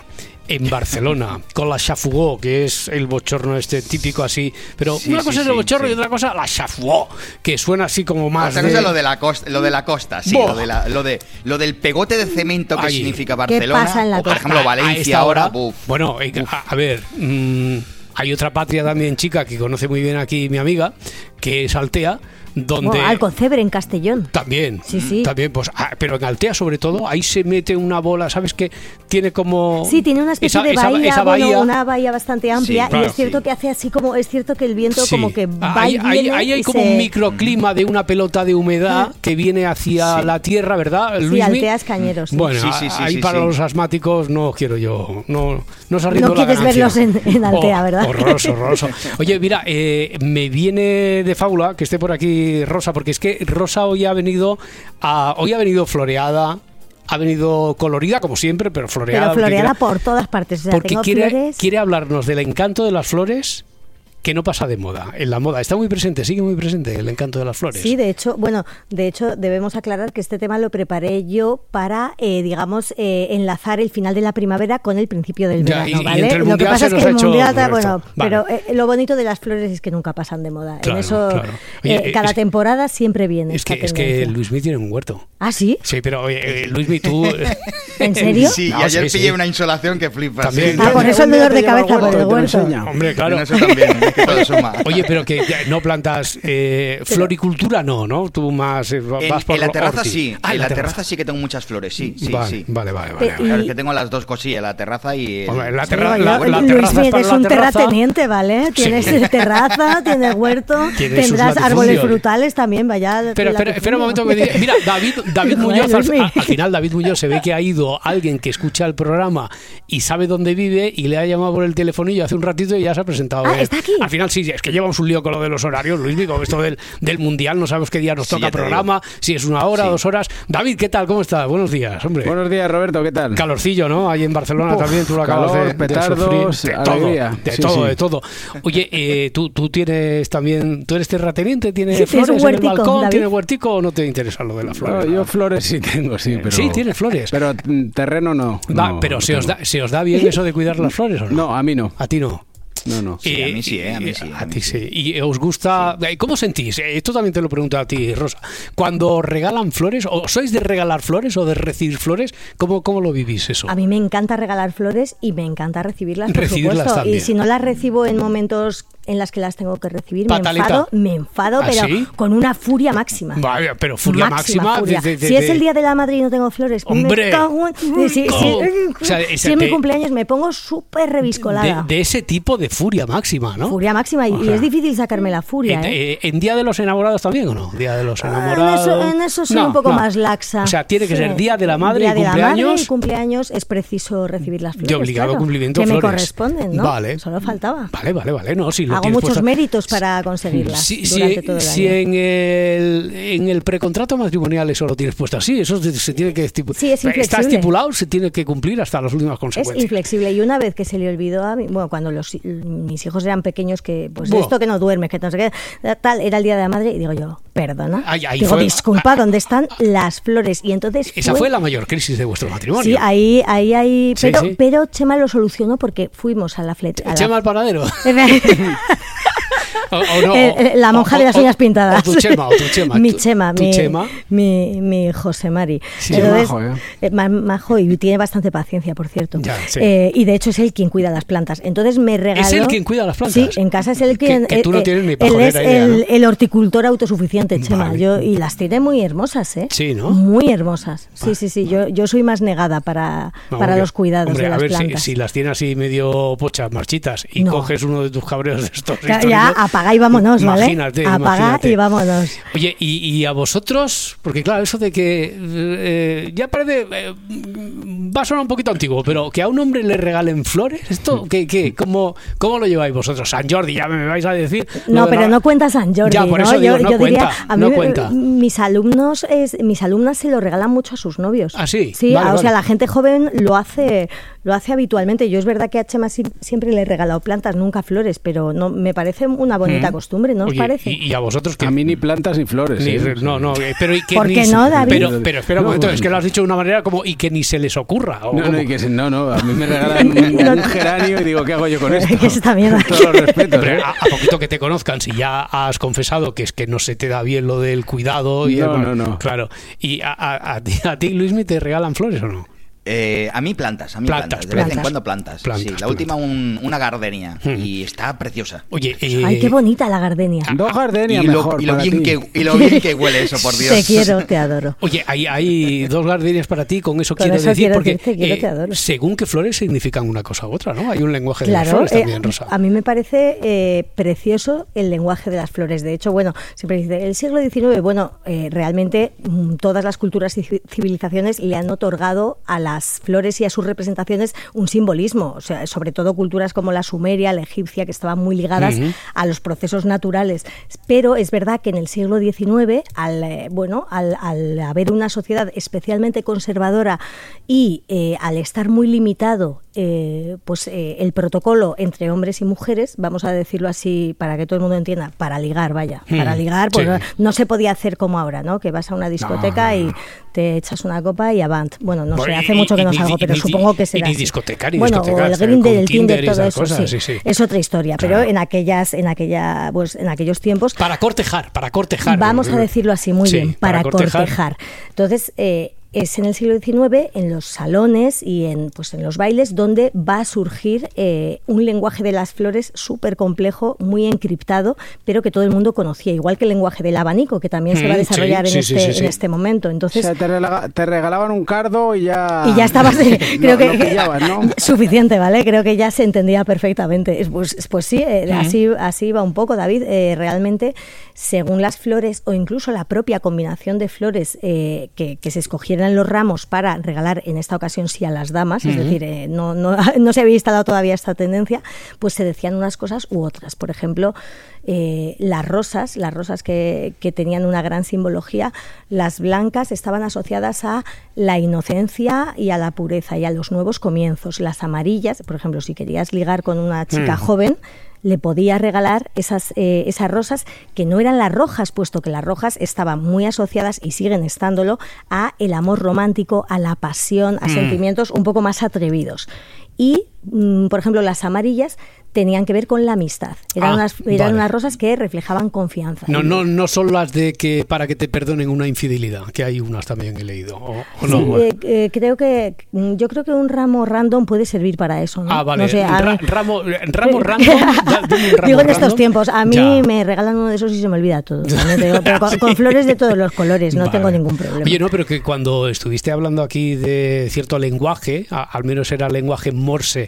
en Barcelona con la chafugó, que es el bochorno este típico así, pero Sí, una sí, cosa es sí, el bochorno sí. y otra cosa la chafugó, que suena así como más Otra de... cosa es lo de la costa, lo de la costa, sí, Boh. lo de, la, lo de lo del pegote de cemento que Ay. significa ¿Qué Barcelona, pasa en la o por costa? ejemplo A- a Valencia esta ahora, hora, buf. bueno, eh, a, a ver, mm, hay otra patria también chica que conoce muy bien aquí mi amiga, que es Altea, donde... Bueno, Alcocebre, en Castellón. También, Sí, sí. también, pues, ah, pero en Altea sobre todo, ahí se mete una bola, ¿sabes qué? Tiene como... Sí, tiene una especie esa- de esa- bahía, esa bueno, bahía. una bahía bastante amplia, Sí, claro, y es cierto sí. que hace así como, es cierto que el viento Sí. como que va ahí, y ahí- viene ahí hay y como se- un microclima de una pelota de humedad Ah. que viene hacia Sí. la tierra, ¿verdad, Sí, Luismi? Alteas Cañeros. sí. Bueno, Sí, sí, sí, ahí sí, para sí. los asmáticos no quiero yo, no, no os arrindo No la quieres ganancia. verlos en- en Altea, Oh, ¿verdad? Horroroso, horroroso. Oye, mira, eh, me viene de fábula que esté por aquí Rosa, porque es que Rosa hoy ha venido, a, hoy ha venido floreada, ha venido colorida como siempre, pero floreada. Pero porque floreada quiere- por todas partes. O sea, porque tengo quiere, flores. quiere hablarnos del encanto de las flores que no pasa de moda. En la moda está muy presente, sigue muy presente el encanto de las flores. Sí, de hecho, bueno, de hecho debemos aclarar que este tema lo preparé yo para, eh, digamos, eh, enlazar el final de la primavera con el principio del Ya, verano, y- y ¿vale? entre el Lo que mundial pasa se es nos que ha el hecho mundial, por bueno, esto. Vale. pero eh, lo bonito de las flores es que nunca pasan de moda. Claro, en eso, claro. eh, Oye, cada es- temporada siempre viene. Es que, esta es que tendencia. Luismi tiene un huerto. ¿Ah, sí? Sí, pero oye, eh, Luismi, tú... ¿En serio? Sí, No, y ayer sí, pillé sí. una insolación que flipas. También. Sí. Ah, por eso el Un día dolor te de lleva al cabeza por huerto el y te lo huerto. enseña. Hombre, claro. En eso también, es que todo suma. Oye, pero que ya no plantas eh, floricultura, no, ¿no? Tú más eh, vas En, por en la lo terraza horti. sí, Ah, en la terraza sí que tengo muchas flores, sí, sí, vale, sí. Vale, vale, vale. Pe- vale. Claro, y- que tengo las dos cosillas, la terraza y el... Hombre, la Sí, terra- bueno, la- la Luis, terraza es para eres la un terraza. terrateniente, ¿vale? Tienes Sí. terraza, tienes huerto, Tiene sus tendrás árboles latifundios. frutales también, vaya. Pero espera, espera un momento que me diga- mira, David, David Joder, Muñoz, al, Luismi. al- al final David Muñoz se ve que ha ido alguien que escucha el programa y sabe dónde vive y le ha llamado por el telefonillo hace un ratito y ya se ha presentado. Ah, él. ¿está aquí? Al final sí, es que llevamos un lío con lo de los horarios, Luis, con esto del, del mundial, no sabemos qué día nos Sí, toca ya te programa, si es una hora, Sí. dos horas. David, ¿qué tal? ¿Cómo estás? Buenos días, hombre. Buenos días, Roberto, ¿qué tal? Calorcillo, ¿no? Ahí en Barcelona Uf, también tú lo acabas calor, de, de petardos, sufrir. De todo, alegría. de Sí, todo, sí. de todo. Oye, eh, ¿tú, tú tienes también, tú eres terrateniente, ¿tienes Sí, tienes flores un en el huertico, balcón? David. ¿Tienes huertico o no te interesa lo de las flores? No, yo flores sí tengo, sí, pero... Sí, tienes flores. Pero mm, terreno no. Va, no, pero no ¿se os, tengo. da, ¿se os da bien eso de cuidar las flores o no? No, a mí no. A ti no. No, no. Sí, a mí sí, eh, a mí sí, A, a mí ti sí. sí. ¿Y os gusta? ¿Cómo sentís? Eh, Esto también te lo pregunto a ti, Rosa. Cuando regalan flores, ¿o sois de regalar flores o de recibir flores? ¿Cómo, cómo lo vivís eso? A mí me encanta regalar flores y me encanta recibirlas, por Recibirlas supuesto. también. Y si no las recibo en momentos en las que las tengo que recibir, Pataleta. me enfado, me enfado, ¿Ah, pero sí? con una furia máxima. Vaya, pero furia máxima. furia. de- de- si de- es el día de la madre y no tengo flores, ¡Hombre! me cago en- si, si- Oh. O sea, si ese es mi te- cumpleaños me pongo súper de, reviscolada. de ese tipo de furia máxima, ¿no? Furia máxima y, O y sea, es difícil sacarme la furia. En, ¿eh? eh, ¿En Día de los Enamorados también o no? Día de los Ah, Enamorados. En eso, en eso soy No, un poco no. más laxa. O sea, tiene que Sí. ser Día de la Madre Día y de la madre cumpleaños. y cumpleaños es preciso recibir las flores. De obligado claro, cumplimiento que me flores. corresponden, ¿no? Vale. Solo faltaba. Vale, vale, vale. No, si lo Hago tienes muchos puesto- méritos para conseguirlas Si, si- durante todo el si año. en el, en el precontrato matrimonial eso lo tienes puesto así, eso se, se tiene que estipular. Sí, es Está inflexible. estipulado, se tiene que cumplir hasta las últimas Es consecuencias. inflexible y una vez que se le olvidó a mí, bueno, cuando los, mis hijos eran pequeños, que pues Buah. esto que no duermes, que no sé qué, tal, era el día de la madre y digo yo, perdona, Ay, ahí digo, fue- disculpa, ¿dónde están las flores? Y entonces Esa fue la mayor crisis de vuestro matrimonio. Sí, ahí, ahí, ahí, Sí, pero, sí. pero Chema lo solucionó porque fuimos a la fleta. Chema el panadero. O- o no, Eh, eh, la monja o- de las o- uñas pintadas. o tu Chema, o tu Chema. Mi Tu- Chema, tu mi, Chema. mi, mi José Mari. Sí, es majo, ¿eh? eh, ma- majo y tiene bastante paciencia, por cierto. Ya, sí. Eh, y de hecho es él quien cuida las plantas. Entonces me regaló... ¿Es él quien cuida las plantas? Sí, en casa es él quien... Que- que tú no eh, tienes ni él pajolera es idea, el, ¿no? el horticultor autosuficiente, Chema. Vale. Yo, y las tiene muy hermosas, ¿eh? Sí, ¿no? Muy hermosas. Sí, sí, sí. Yo, yo soy más negada para, No, para hombre, los cuidados hombre, de a las ver, si, plantas. si las tienes así medio pochas, marchitas, y No. coges uno de tus cabreos de estos Ya, históricos, ya, apaga y vámonos, ¿vale? Imagínate, Apaga imagínate. y vámonos. Oye, y, y a vosotros, porque claro, eso de que eh, ya parece, eh, va a sonar un poquito antiguo, pero que a un hombre le regalen flores, ¿esto qué, qué? ¿Cómo, cómo lo lleváis vosotros? San Jordi, ya me vais a decir. No, Lo de pero la- no cuenta San Jordi, Ya, por ¿no? eso digo, yo no yo cuenta, diría, a mí no me- cuenta. mis alumnos, es, mis alumnas se lo regalan mucho a sus novios. ¿Ah, sí? Sí, Vale, a- o sea, vale. la gente joven lo hace, lo hace habitualmente. Yo es verdad que a Chema sí- siempre le he regalado plantas, nunca flores, pero no me parece una una bonita Mm. costumbre, ¿no os Oye, parece? Y, y a vosotros que... A mí ni plantas ni flores. Ni, ¿eh? no, no, eh, pero y que ¿Por ni qué se- no, David? Pero, pero espera un No, momento, bueno. es que lo has dicho de una manera como y que ni se les ocurra. ¿o No, cómo? no, y que se- no, no, a mí me regalan un, un geranio y digo, ¿qué hago yo con esto? Que esta mierda. Con todos los respetos. Hombre, ¿eh? a, a poquito que te conozcan, si ya has confesado que es que no se te da bien lo del cuidado y No, el- no, no. Claro. ¿Y a, a, a ti, a ti, Luismi, te regalan flores o no? Eh, a mí plantas, a mí Plantas, plantas. De vez en plantas. cuando plantas. Plantas, sí, la plantas. última un- una gardenia Hmm. y está preciosa. Oye, eh, Ay, qué bonita la gardenia. Dos gardenias y lo, mejor y lo para bien ti. que y lo bien que huele eso, por Dios. Te quiero, te adoro. Oye, hay, hay dos gardenias para ti, con eso Con quiero eso decir, quiero porque decirte, quiero, eh, te adoro. según qué flores significan una cosa u otra, ¿no? Hay un lenguaje de Claro, las flores eh, también, Rosa. a mí me parece eh, precioso el lenguaje de las flores. De hecho, bueno, siempre dice, el siglo diecinueve, bueno, eh, realmente mm, todas las culturas y ci- civilizaciones le han otorgado a las flores y a sus representaciones un simbolismo, o sea, sobre todo culturas como la sumeria, la egipcia, que estaban muy ligadas Ujú. a los procesos naturales. Pero es verdad que en el siglo diecinueve, al, eh, bueno, al, al haber una sociedad especialmente conservadora y eh, al estar muy limitado eh, pues eh, el protocolo entre hombres y mujeres, vamos a decirlo así para que todo el mundo entienda, para ligar, vaya, Hmm, para ligar, pues sí. no, no se podía hacer como ahora, ¿no? Que vas a una discoteca No. y te echas una copa y avant. Bueno, no sé, Bueno, hace y- mucho que y no ni- salgo, y pero ni- supongo que y será ni así. discoteca, ni bueno, o discotecas, el Grindr, con el Tinder Tinder, y todo esas eso, cosas, sí, sí, sí. es otra historia, Claro. pero en aquellas, en aquella, pues en aquellos tiempos Para cortejar, para cortejar. vamos a decirlo así, muy Sí, bien, para, para cortejar. cortejar. Entonces, eh, es en el siglo diecinueve, en los salones y en, pues, en los bailes, donde va a surgir eh, un lenguaje de las flores súper complejo, muy encriptado, pero que todo el mundo conocía, igual que el lenguaje del abanico, que también se va a Mm, desarrollar sí, en, sí, este, sí, sí. en este momento. Entonces, O sea, te, rela- te regalaban un cardo y ya... y ya estabas, eh, creo No, que no pillabas, ¿no? suficiente, ¿vale? Creo que ya se entendía perfectamente. Es, Pues, pues sí, eh, Ujú. así, así va un poco, David. Eh, realmente, según las flores o incluso la propia combinación de flores eh, que, que se escogieran en los ramos para regalar, en esta ocasión sí a las damas, es Ujú. decir, eh, no, no, no se había instalado todavía esta tendencia, pues se decían unas cosas u otras. Por ejemplo, eh, las rosas, las rosas que, que tenían una gran simbología, las blancas estaban asociadas a la inocencia y a la pureza y a los nuevos comienzos. Las amarillas, por ejemplo, si querías ligar con una chica Mm. joven, le podía regalar esas, eh, esas rosas que no eran las rojas, puesto que las rojas estaban muy asociadas y siguen estándolo a el amor romántico, a la pasión, a Mm. sentimientos un poco más atrevidos. Y, mm, por ejemplo, las amarillas tenían que ver con la amistad. Eran, Ah, unas, eran vale. unas rosas que reflejaban confianza. No, no, no son las de que para que te perdonen una infidelidad, que hay unas también he leído. ¿O, o no? Sí, eh, eh, creo que mm, yo creo que un ramo random puede servir para eso, ¿no? Ah, vale. No sé, a Ra- mí- ramo, ramo random. da- dime un ramo Digo en estos random. tiempos, a mí Ya. me regalan uno de esos y se me olvida todo. también te digo, pero con, con flores de todos los colores, no Vale. tengo ningún problema. Oye, no, pero que cuando estuviste hablando aquí de cierto lenguaje, a- al menos era el lenguaje morse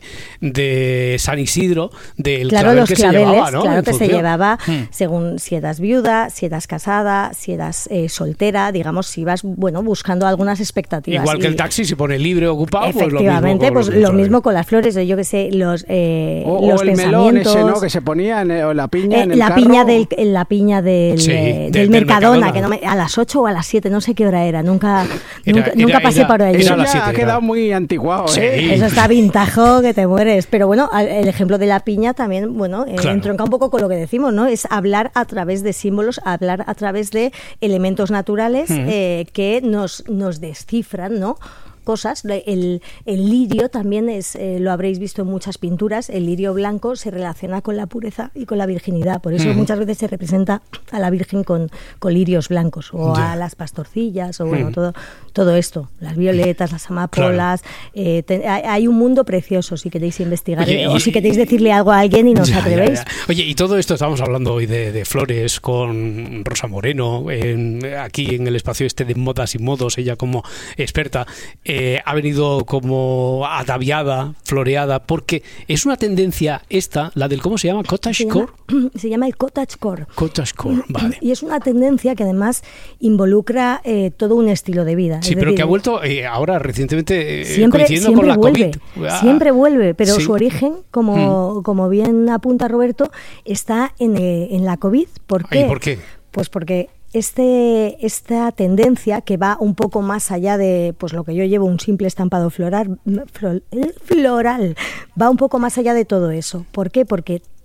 de San Isidro, del Claro, clavel los que claveles, se llevaba, ¿no? claro En que se función. llevaba Hmm. según si eras viuda, si eras casada, si eras eh, soltera, digamos, si ibas, bueno, buscando algunas expectativas. Igual que Y- el taxi, si pone libre o ocupado, pues lo mismo. Efectivamente, con pues los lo claveles. mismo con las flores, yo que sé, los, eh, O, los o el melón pensamientos. ese, ¿no? Que se ponía en el- o la piña Eh, en el la carro. piña del en la piña del, Sí, eh, del- del del Mercadona, Mercadona. que no me- a las ocho o a las siete, no sé qué hora era, nunca Era- nunca, era- nunca pasé era- por allí. Eso ya ha quedado muy antiguado, ¿eh? Eso está vintajo que te mueres. Pero bueno, al- el ejemplo de la piña también, bueno, eh, Claro. entronca un poco con lo que decimos, ¿no? Es hablar a través de símbolos, hablar a través de elementos naturales Ujú. eh, que nos, nos descifran, ¿no? Cosas. El, el lirio también es, eh, lo habréis visto en muchas pinturas, el lirio blanco se relaciona con la pureza y con la virginidad, por eso Ujú. muchas veces se representa a la Virgen con, con lirios blancos, o Ya. a las pastorcillas, o bueno, Ujú. todo, todo esto, las violetas, las amapolas, eh, te- hay, hay un mundo precioso si queréis investigar, Oye, eh, o y- si queréis decirle algo a alguien y no os Ya, ya, atrevéis. ya. Oye, y todo esto estamos hablando hoy de, de flores con Rosa Moreno, en- aquí en el espacio este de modas y modos, ella como experta, eh, ha venido como ataviada, floreada, porque es una tendencia esta, la del, ¿cómo se llama? Cottage Se core. llama, se llama el cottagecore. Cottagecore, vale. Y es una tendencia que además involucra eh, todo un estilo de vida. Sí, Es pero decir, que ha vuelto eh, ahora recientemente eh, siempre, coincidiendo siempre con la vuelve, COVID. Ah, siempre vuelve, pero sí. su origen, como, como bien apunta Roberto, está en, eh, en la COVID. ¿Por qué? Ay, ¿por qué? Pues porque este, esta tendencia que va un poco más allá de pues lo que yo llevo, un simple estampado floral, flor- floral, va un poco más allá de todo eso. ¿Por qué? Porque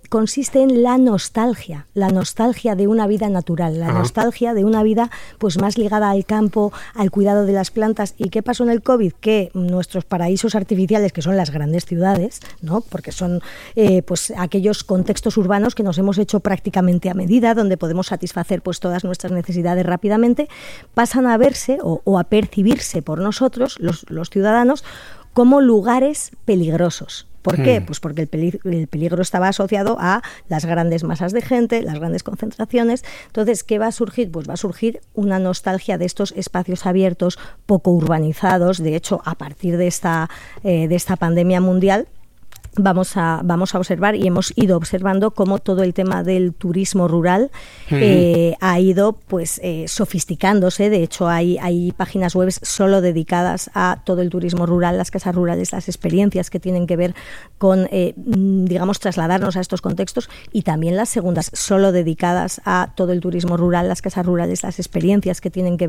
consiste en la nostalgia, la nostalgia de una vida natural, la Ajá. nostalgia de una vida pues más ligada al campo, al cuidado de las plantas. ¿Y qué pasó en el COVID? Que nuestros paraísos artificiales, que son las grandes ciudades, ¿no? Porque son eh, pues aquellos contextos urbanos que nos hemos hecho prácticamente a medida, donde podemos satisfacer pues todas nuestras necesidades rápidamente, pasan a verse o, o a percibirse por nosotros, los, los ciudadanos, como lugares peligrosos. ¿Por qué? Mm. Pues porque el peligro, el peligro estaba asociado a las grandes masas de gente, las grandes concentraciones. Entonces, ¿qué va a surgir? Pues va a surgir una nostalgia de estos espacios abiertos, poco urbanizados. De hecho, a partir de esta, eh, de esta pandemia mundial, Vamos a, vamos a observar y hemos ido observando cómo todo el tema del turismo rural Uh-huh. eh, ha ido pues eh, sofisticándose. De hecho, hay, hay páginas web solo dedicadas a todo el turismo rural, las casas rurales, las experiencias que tienen que ver con, eh, digamos, trasladarnos a estos contextos, y también las segundas solo dedicadas a todo el turismo rural, las casas rurales, las experiencias que tienen que ver